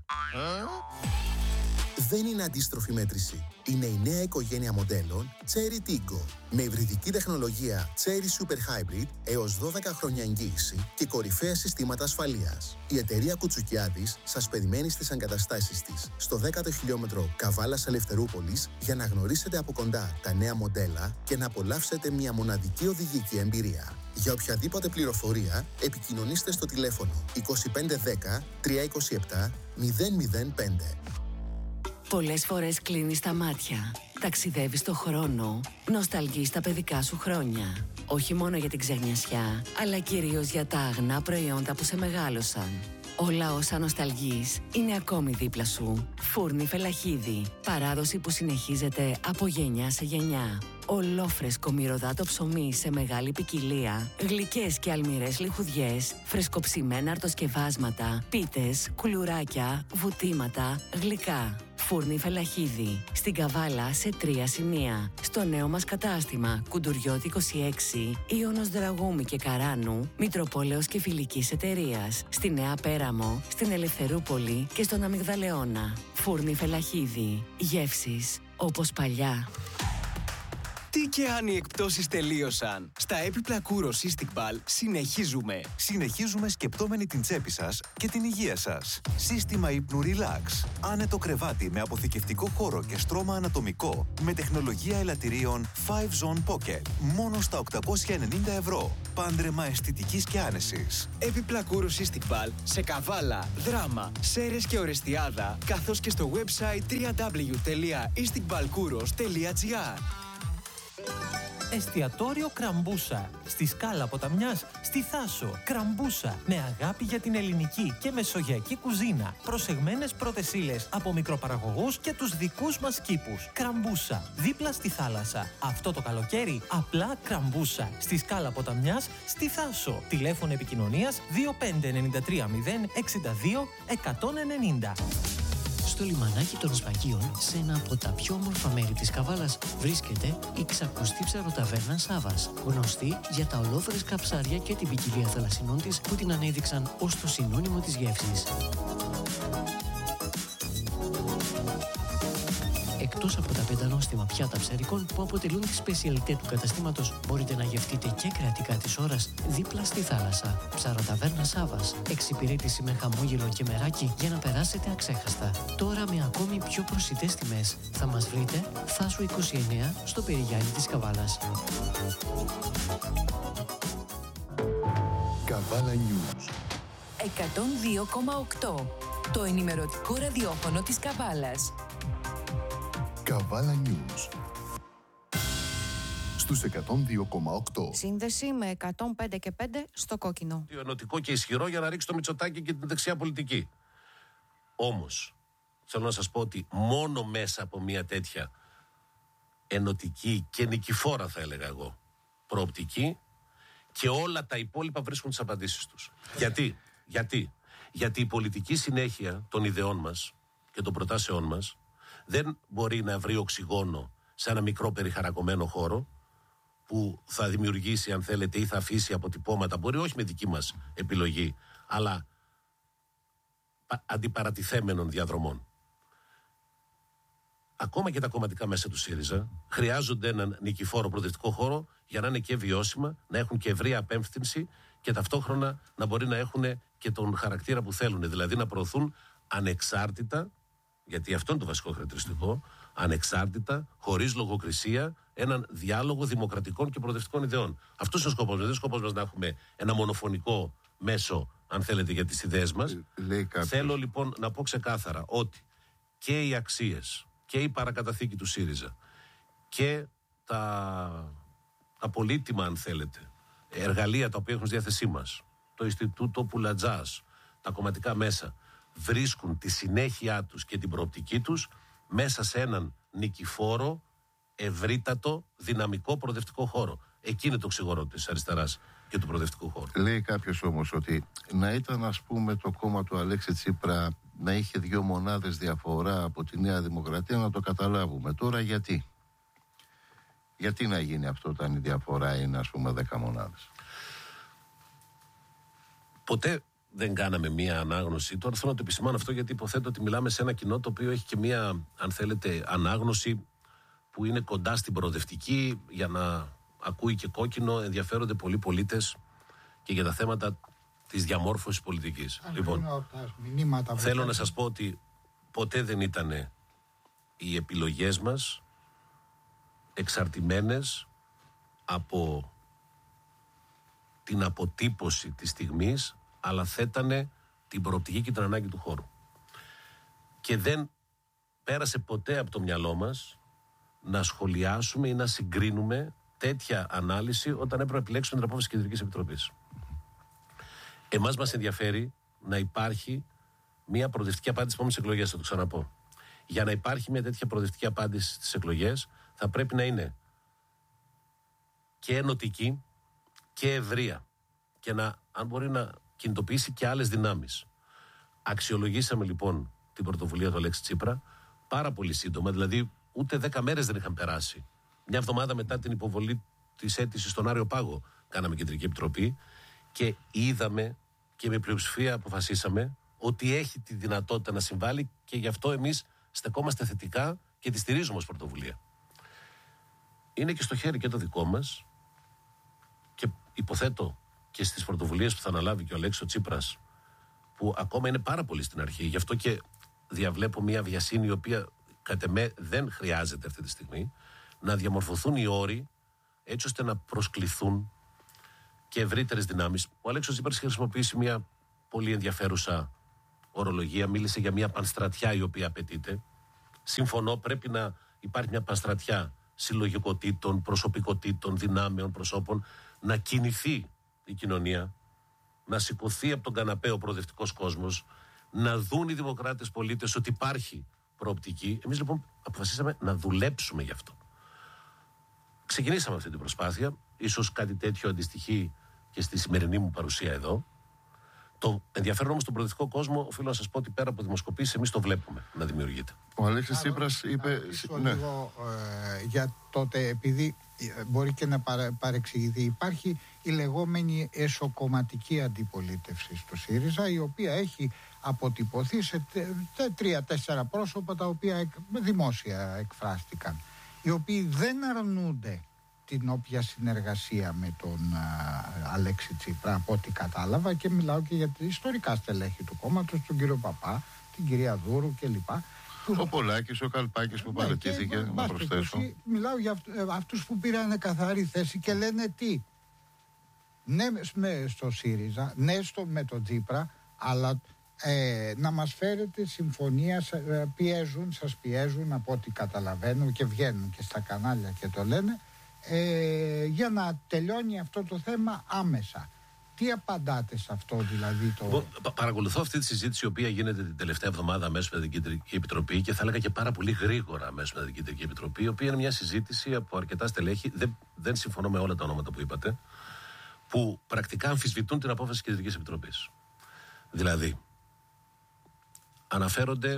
Δεν είναι αντίστροφη μέτρηση. Είναι η νέα οικογένεια μοντέλων Chery Tiggo. Με υβριδική τεχνολογία Chery Super Hybrid έως δώδεκα χρόνια εγγύηση και κορυφαία συστήματα ασφαλείας. Η εταιρεία Κουτσουκιάδης σας περιμένει στις εγκαταστάσεις της στο δέκατο χιλιόμετρο Καβάλας Ελευθερούπολης για να γνωρίσετε από κοντά τα νέα μοντέλα και να απολαύσετε μια μοναδική οδηγική εμπειρία. Για οποιαδήποτε πληροφορία επικοινωνήστε στο τηλέφωνο είκοσι πέντε δέκα τριακόσια είκοσι επτά μηδέν μηδέν πέντε. Πολλές φορές κλείνεις τα μάτια, ταξιδεύεις το χρόνο, νοσταλγείς τα παιδικά σου χρόνια. Όχι μόνο για την ξενιασιά, αλλά κυρίως για τα αγνά προϊόντα που σε μεγάλωσαν. Όλα όσα νοσταλγείς είναι ακόμη δίπλα σου. Φούρνη Φελαχίδη. Παράδοση που συνεχίζεται από γενιά σε γενιά. Ολόφρεσκο μυρωδάτο ψωμί σε μεγάλη ποικιλία. Γλυκές και αλμυρές λιχουδιές. Φρεσκοψημένα αρτοσκευάσματα. Πίτες, κουλουράκια, βουτήματα, γλυκά. Φούρνη Φελαχίδη. Στην Καβάλα σε τρία σημεία. Στο νέο μας κατάστημα Κουντουριώτη είκοσι έξι, Ιωνος Δραγούμη και Καράνου, Μητροπόλεως και Φιλικής Εταιρείας. Στη Νέα Πέραμο, στην Ελευθερούπολη και στον Αμυγδαλαιώνα. Φούρνη Φελαχίδη. Γεύσεις όπως παλιά. Τι και αν οι εκπτώσεις τελείωσαν. Στα έπιπλα Kouros Istikbal συνεχίζουμε. Συνεχίζουμε σκεπτόμενοι την τσέπη σας και την υγεία σας. Σύστημα ύπνου Relax. Άνετο κρεβάτι με αποθηκευτικό χώρο και στρώμα ανατομικό. Με τεχνολογία ελαττηρίων φάιβ Zone Pocket. Μόνο στα οκτακόσια ενενήντα ευρώ. Πάντρεμα αισθητικής και άνεσης. Έπιπλα Kouros Istikbal σε Καβάλα, Δράμα, Σέρρες και Ορεστιάδα, καθώς και στο website double-u double-u double-u τελεία istikbalkouros τελεία τζι άρ. Εστιατόριο Κραμπούσα. Στη Σκάλα Ποταμιάς, στη Θάσο. Κραμπούσα. Με αγάπη για την ελληνική και μεσογειακή κουζίνα. Προσεγμένες πρώτες ύλες από μικροπαραγωγούς και τους δικούς μας κήπους. Κραμπούσα. Δίπλα στη θάλασσα. Αυτό το καλοκαίρι απλά Κραμπούσα. Στη Σκάλα Ποταμιάς, στη Θάσο. Τηλέφωνο επικοινωνίας δύο πέντε εννιά τρία μηδέν εξήντα δύο εκατόν ενενήντα. Στο λιμανάκι των Σπαγίων, σε ένα από τα πιο όμορφα μέρη της Καβάλας, βρίσκεται η ξακουστή ψαροταβέρνα Σάβας, γνωστή για τα ολόφρεσκα ψάρια και την ποικιλία θαλασσινών της που την ανέδειξαν ως το συνώνυμο της γεύσης. Εκτός από τα πεντανόστιμα πιάτα ψαρικών που αποτελούν τη σπεσιαλιτέ του καταστήματος, μπορείτε να γευτείτε και κρατικά της ώρας δίπλα στη θάλασσα. Ψαροταβέρνα Σάβας. Εξυπηρέτηση με χαμόγελο και μεράκι για να περάσετε αξέχαστα. Τώρα με ακόμη πιο προσιτές τιμές. Θα μας βρείτε Θάσου είκοσι εννέα στο Περιγιάννη της Καβάλας. Καβάλα News εκατόν δύο κόμμα οκτώ. Το ενημερωτικό ραδιόφωνο της Καβάλας. Καβάλα News στους εκατόν δύο κόμμα οκτώ. Σύνδεση με εκατόν πέντε και πέντε στο κόκκινο. Ενωτικό και ισχυρό για να ρίξει το Μητσοτάκη και την δεξιά πολιτική. Όμως, θέλω να σας πω ότι μόνο μέσα από μια τέτοια ενωτική και νικηφόρα, θα έλεγα εγώ, προοπτική, και όλα τα υπόλοιπα βρίσκουν τις απαντήσεις τους. Γιατί, γιατί, γιατί η πολιτική συνέχεια των ιδεών μας και των προτάσεών μας δεν μπορεί να βρει οξυγόνο σε ένα μικρό περιχαρακωμένο χώρο που θα δημιουργήσει, αν θέλετε, ή θα αφήσει αποτυπώματα, μπορεί όχι με δική μας επιλογή, αλλά αντιπαρατηθέμενων διαδρομών. Ακόμα και τα κομματικά μέσα του ΣΥΡΙΖΑ χρειάζονται έναν νικηφόρο προοδευτικό χώρο για να είναι και βιώσιμα, να έχουν και ευρεία απέμφθυνση και ταυτόχρονα να μπορεί να έχουν και τον χαρακτήρα που θέλουν, δηλαδή να προωθούν ανεξάρτητα, γιατί αυτό είναι το βασικό χαρακτηριστικό, ανεξάρτητα, χωρίς λογοκρισία, έναν διάλογο δημοκρατικών και προοδευτικών ιδεών. Αυτός είναι ο σκοπός μας. Δεν είναι ο σκοπός μας να έχουμε ένα μονοφωνικό μέσο, αν θέλετε, για τις ιδέες μας. Θέλω λοιπόν να πω ξεκάθαρα ότι και οι αξίες και η παρακαταθήκη του ΣΥΡΙΖΑ και τα, τα πολύτιμα, αν θέλετε, εργαλεία τα οποία έχουν στη διάθεσή μας, το Ινστιτούτο Πουλατζάς, τα κομματικά μέσα, βρίσκουν τη συνέχειά τους και την προοπτική τους μέσα σε έναν νικηφόρο, ευρύτατο, δυναμικό προοδευτικό χώρο. Εκεί είναι το ξεγορό της αριστεράς και του προοδευτικού χώρου. Λέει κάποιος όμως ότι να ήταν, ας πούμε, το κόμμα του Αλέξη Τσίπρα να είχε δύο μονάδες διαφορά από τη Νέα Δημοκρατία, να το καταλάβουμε. Τώρα γιατί. Γιατί να γίνει αυτό όταν η διαφορά είναι, ας πούμε, δέκα μονάδες. Ποτέ δεν κάναμε μία ανάγνωση. Τώρα θέλω να το επισημάνω αυτό, γιατί υποθέτω ότι μιλάμε σε ένα κοινό το οποίο έχει και μία, αν θέλετε, ανάγνωση που είναι κοντά στην προοδευτική, για να ακούει και κόκκινο, ενδιαφέρονται πολλοί πολίτες και για τα θέματα της διαμόρφωσης πολιτικής. Λοιπόν, θέλω να σας πω ότι ποτέ δεν ήταν οι επιλογές μας εξαρτημένες από την αποτύπωση της στιγμής, αλλά θέτανε την προοπτική και την ανάγκη του χώρου. Και δεν πέρασε ποτέ από το μυαλό μας να σχολιάσουμε ή να συγκρίνουμε τέτοια ανάλυση όταν έπρεπε να επιλέξουμε την απόφαση της Κεντρικής Επιτροπής. Εμάς μας ενδιαφέρει να υπάρχει μια προοδευτική απάντηση στις επόμενες εκλογές, θα το ξαναπώ. Για να υπάρχει μια τέτοια προοδευτική απάντηση στις εκλογές, θα πρέπει να είναι και ενωτική και ευρεία και να, αν μπορεί, να κινητοποιήσει και άλλες δυνάμεις. Αξιολογήσαμε λοιπόν την πρωτοβουλία του Αλέξη Τσίπρα πάρα πολύ σύντομα, δηλαδή ούτε δέκα μέρες δεν είχαν περάσει. Μια εβδομάδα μετά την υποβολή της αίτησης στον Άριο Πάγο κάναμε Κεντρική Επιτροπή και είδαμε και με πλειοψηφία αποφασίσαμε ότι έχει τη δυνατότητα να συμβάλλει, και γι' αυτό εμείς στεκόμαστε θετικά και τη στηρίζουμε ως πρωτοβουλία. Είναι και στο χέρι και το δικό μας, και υποθέτω και στις πρωτοβουλίες που θα αναλάβει και ο Αλέξης Τσίπρας, που ακόμα είναι πάρα πολύ στην αρχή. Γι' αυτό και διαβλέπω μια βιασύνη η οποία κατ' εμέ δεν χρειάζεται αυτή τη στιγμή, να διαμορφωθούν οι όροι έτσι ώστε να προσκληθούν και ευρύτερες δυνάμεις. Ο Αλέξης Τσίπρας είχε χρησιμοποιήσει μια πολύ ενδιαφέρουσα ορολογία, μίλησε για μια πανστρατιά η οποία απαιτείται. Συμφωνώ, πρέπει να υπάρχει μια πανστρατιά συλλογικοτήτων, προσωπικότητων, δυνάμεων, προσώπων, να κινηθεί η κοινωνία, να σηκωθεί από τον καναπέ ο προοδευτικός κόσμος, να δουν οι δημοκράτες πολίτες ότι υπάρχει προοπτική. Εμείς λοιπόν αποφασίσαμε να δουλέψουμε γι' αυτό. Ξεκινήσαμε αυτή την προσπάθεια, ίσως κάτι τέτοιο αντιστοιχεί και στη σημερινή μου παρουσία εδώ. Το ενδιαφέρον όμως στον προοδευτικό κόσμο, οφείλω να σας πω ότι πέρα από δημοσκοπήσεις, εμείς το βλέπουμε να δημιουργείται. Ο Αλέξης Τσίπρας είπε. Να ναι. λίγο ε, για τότε, επειδή μπορεί και να παρα, παρεξηγηθεί, υπάρχει η λεγόμενη εσωκομματική αντιπολίτευση στο ΣΥΡΙΖΑ, η οποία έχει αποτυπωθεί σε τρία-τέσσερα πρόσωπα τα οποία δημόσια εκφράστηκαν, οι οποίοι δεν αρνούνται την όποια συνεργασία με τον α, Αλέξη Τσίπρα, από ό,τι κατάλαβα, και μιλάω και για τα ιστορικά στελέχη του κόμματος, τον κύριο Παπά, την κυρία Δούρου κλπ. Ο Πολάκης, ο Καλπάκης που ναι, παρατήθηκε, και, να προσθέσω. Μιλάω για αυτού, αυτούς που πήραν καθαρή θέση και λένε τι. Ναι στο ΣΥΡΙΖΑ, ναι στο, με τον Τσίπρα, αλλά ε, να μας φέρετε συμφωνία, πιέζουν, σας πιέζουν από ό,τι καταλαβαίνω και βγαίνουν και στα κανάλια και το λένε, ε, για να τελειώνει αυτό το θέμα άμεσα. Τι απαντάτε σε αυτό, δηλαδή? Το... Εγώ παρακολουθώ αυτή τη συζήτηση η οποία γίνεται την τελευταία εβδομάδα αμέσως με την Κεντρική Επιτροπή και θα έλεγα και πάρα πολύ γρήγορα αμέσως με την Κεντρική Επιτροπή, η οποία είναι μια συζήτηση από αρκετά στελέχη, δεν, δεν συμφωνώ με όλα τα ονόματα που είπατε, που πρακτικά αμφισβητούν την απόφαση της Κεντρικής Επιτροπής. Δηλαδή, αναφέρονται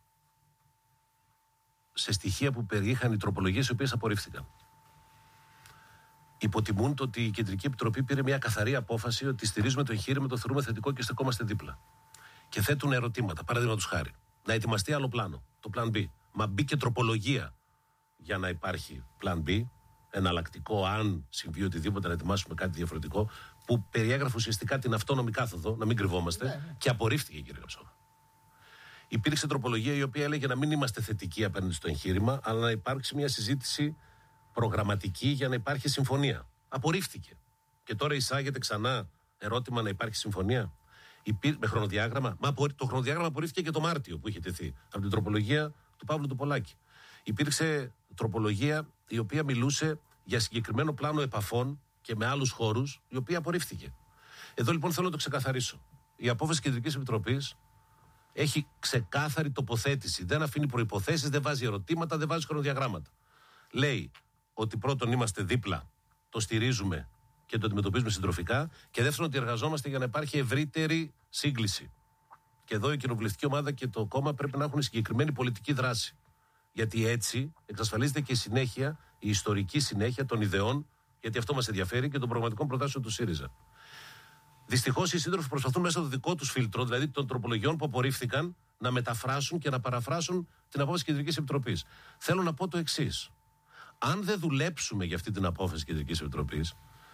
σε στοιχεία που περιείχαν οι τροπολογίες οι οποίες απορρίφθηκαν. Υποτιμούν το ότι η Κεντρική Επιτροπή πήρε μια καθαρή απόφαση ότι στηρίζουμε το εγχείρημα, το θεωρούμε θετικό και στεκόμαστε δίπλα. Και θέτουν ερωτήματα, παραδείγματος χάρη. Να ετοιμαστεί άλλο πλάνο, το πλάν B. Μα μπήκε τροπολογία για να υπάρχει πλάν B, εναλλακτικό, αν συμβεί οτιδήποτε, να ετοιμάσουμε κάτι διαφορετικό, που περιέγραφε ουσιαστικά την αυτόνομη κάθοδο, να μην κρυβόμαστε, ναι, ναι. Και απορρίφθηκε, κύριε Καψόβα. Υπήρξε τροπολογία η οποία έλεγε να μην είμαστε θετικοί απέναντι στο εγχείρημα, αλλά να υπάρξει μια συζήτηση προγραμματική για να υπάρχει συμφωνία. Απορρίφθηκε. Και τώρα εισάγεται ξανά ερώτημα να υπάρχει συμφωνία. Υπήρ... Με χρονοδιάγραμμα. Μα το χρονοδιάγραμμα απορρίφθηκε και το Μάρτιο που είχε τεθεί από την τροπολογία του Παύλου του Πολάκη. Υπήρξε τροπολογία η οποία μιλούσε για συγκεκριμένο πλάνο επαφών και με άλλους χώρους, η οποία απορρίφθηκε. Εδώ λοιπόν θέλω να το ξεκαθαρίσω. Η απόφαση της Κεντρικής Επιτροπής έχει ξεκάθαρη τοποθέτηση. Δεν αφήνει προϋποθέσεις, δεν βάζει ερωτήματα, δεν βάζει χρονοδιαγράμματα. Λέει ότι πρώτον είμαστε δίπλα, το στηρίζουμε και το αντιμετωπίζουμε συντροφικά, και δεύτερον ότι εργαζόμαστε για να υπάρχει ευρύτερη σύγκληση. Και εδώ η κοινοβουλευτική ομάδα και το κόμμα πρέπει να έχουν συγκεκριμένη πολιτική δράση. Γιατί έτσι εξασφαλίζεται και η συνέχεια, η ιστορική συνέχεια των ιδεών, γιατί αυτό μας ενδιαφέρει, και των πραγματικών προτάσεων του ΣΥΡΙΖΑ. Δυστυχώς οι σύντροφοι προσπαθούν μέσα στο δικό τους φίλτρο, δηλαδή των τροπολογιών που απορρίφθηκαν, να μεταφράσουν και να παραφράσουν την απόφαση της Κεντρικής Επιτροπής. Θέλω να πω το εξής. Αν δεν δουλέψουμε για αυτή την απόφαση της Κεντρικής Επιτροπής,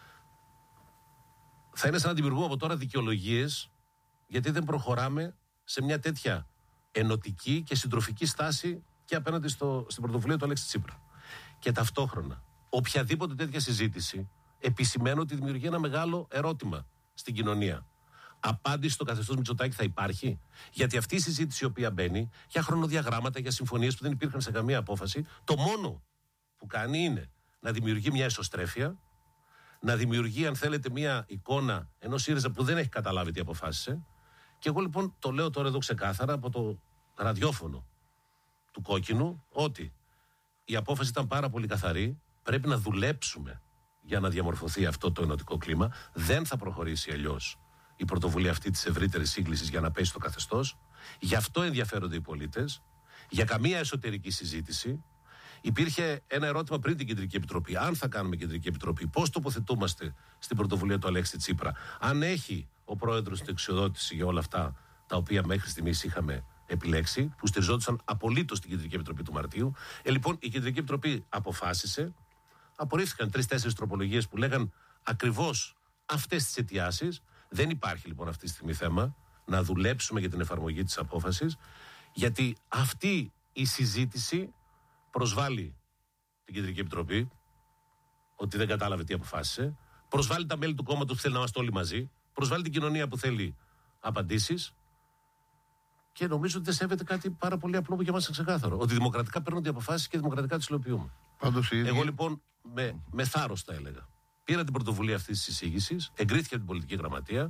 θα είναι σαν να δημιουργούμε από τώρα δικαιολογίες, γιατί δεν προχωράμε σε μια τέτοια ενωτική και συντροφική στάση και απέναντι στο, στην πρωτοβουλία του Αλέξη Τσίπρα. Και ταυτόχρονα, οποιαδήποτε τέτοια συζήτηση επισημαίνω ότι δημιουργεί ένα μεγάλο ερώτημα στην κοινωνία. Απάντηση στο καθεστώς Μητσοτάκη θα υπάρχει? Γιατί αυτή η συζήτηση η οποία μπαίνει για χρονοδιαγράμματα, για συμφωνίες που δεν υπήρχαν σε καμία απόφαση, το μόνο που κάνει είναι να δημιουργεί μια εσωστρέφεια, να δημιουργεί, αν θέλετε, μια εικόνα ενός ΣΥΡΙΖΑ που δεν έχει καταλάβει τι αποφάσισε. Και εγώ λοιπόν το λέω τώρα εδώ ξεκάθαρα από το ραδιόφωνο του Κόκκινου, ότι η απόφαση ήταν πάρα πολύ καθαρή. Πρέπει να δουλέψουμε για να διαμορφωθεί αυτό το ενωτικό κλίμα. Δεν θα προχωρήσει αλλιώς η πρωτοβουλία αυτή της ευρύτερης σύγκλησης για να πέσει το καθεστώς. Γι' αυτό ενδιαφέρονται οι πολίτες. Για καμία εσωτερική συζήτηση. Υπήρχε ένα ερώτημα πριν την Κεντρική Επιτροπή. Αν θα κάνουμε Κεντρική Επιτροπή, πώς τοποθετούμαστε στην πρωτοβουλία του Αλέξη Τσίπρα? Αν έχει ο πρόεδρος την εξοδότηση για όλα αυτά τα οποία μέχρι στιγμής είχαμε επιλέξει, που στηριζόντουσαν απολύτως στην Κεντρική Επιτροπή του Μαρτίου. Ε, λοιπόν, η Κεντρική Επιτροπή αποφάσισε, απορρίφθηκαν τρεις-τέσσερις τροπολογίες που λέγαν ακριβώς αυτές τις αιτιάσεις. Δεν υπάρχει λοιπόν αυτή τη στιγμή θέμα να δουλέψουμε για την εφαρμογή της απόφασης, γιατί αυτή η συζήτηση προσβάλλει την Κεντρική Επιτροπή, ότι δεν κατάλαβε τι αποφάσισε, προσβάλλει τα μέλη του κόμματος που θέλει να είμαστε όλοι μαζί, προσβάλλει την κοινωνία που θέλει απαντήσεις, και νομίζω ότι δεν σέβεται κάτι πάρα πολύ απλό που για μας είναι ξεκάθαρο. Ότι δημοκρατικά παίρνονται οι αποφάσεις και δημοκρατικά τις υλοποιούμε. Εγώ λοιπόν με, με θάρρος τα έλεγα. Πήρα την πρωτοβουλία αυτής της εισήγησης, εγκρίθηκε από την πολιτική γραμματεία.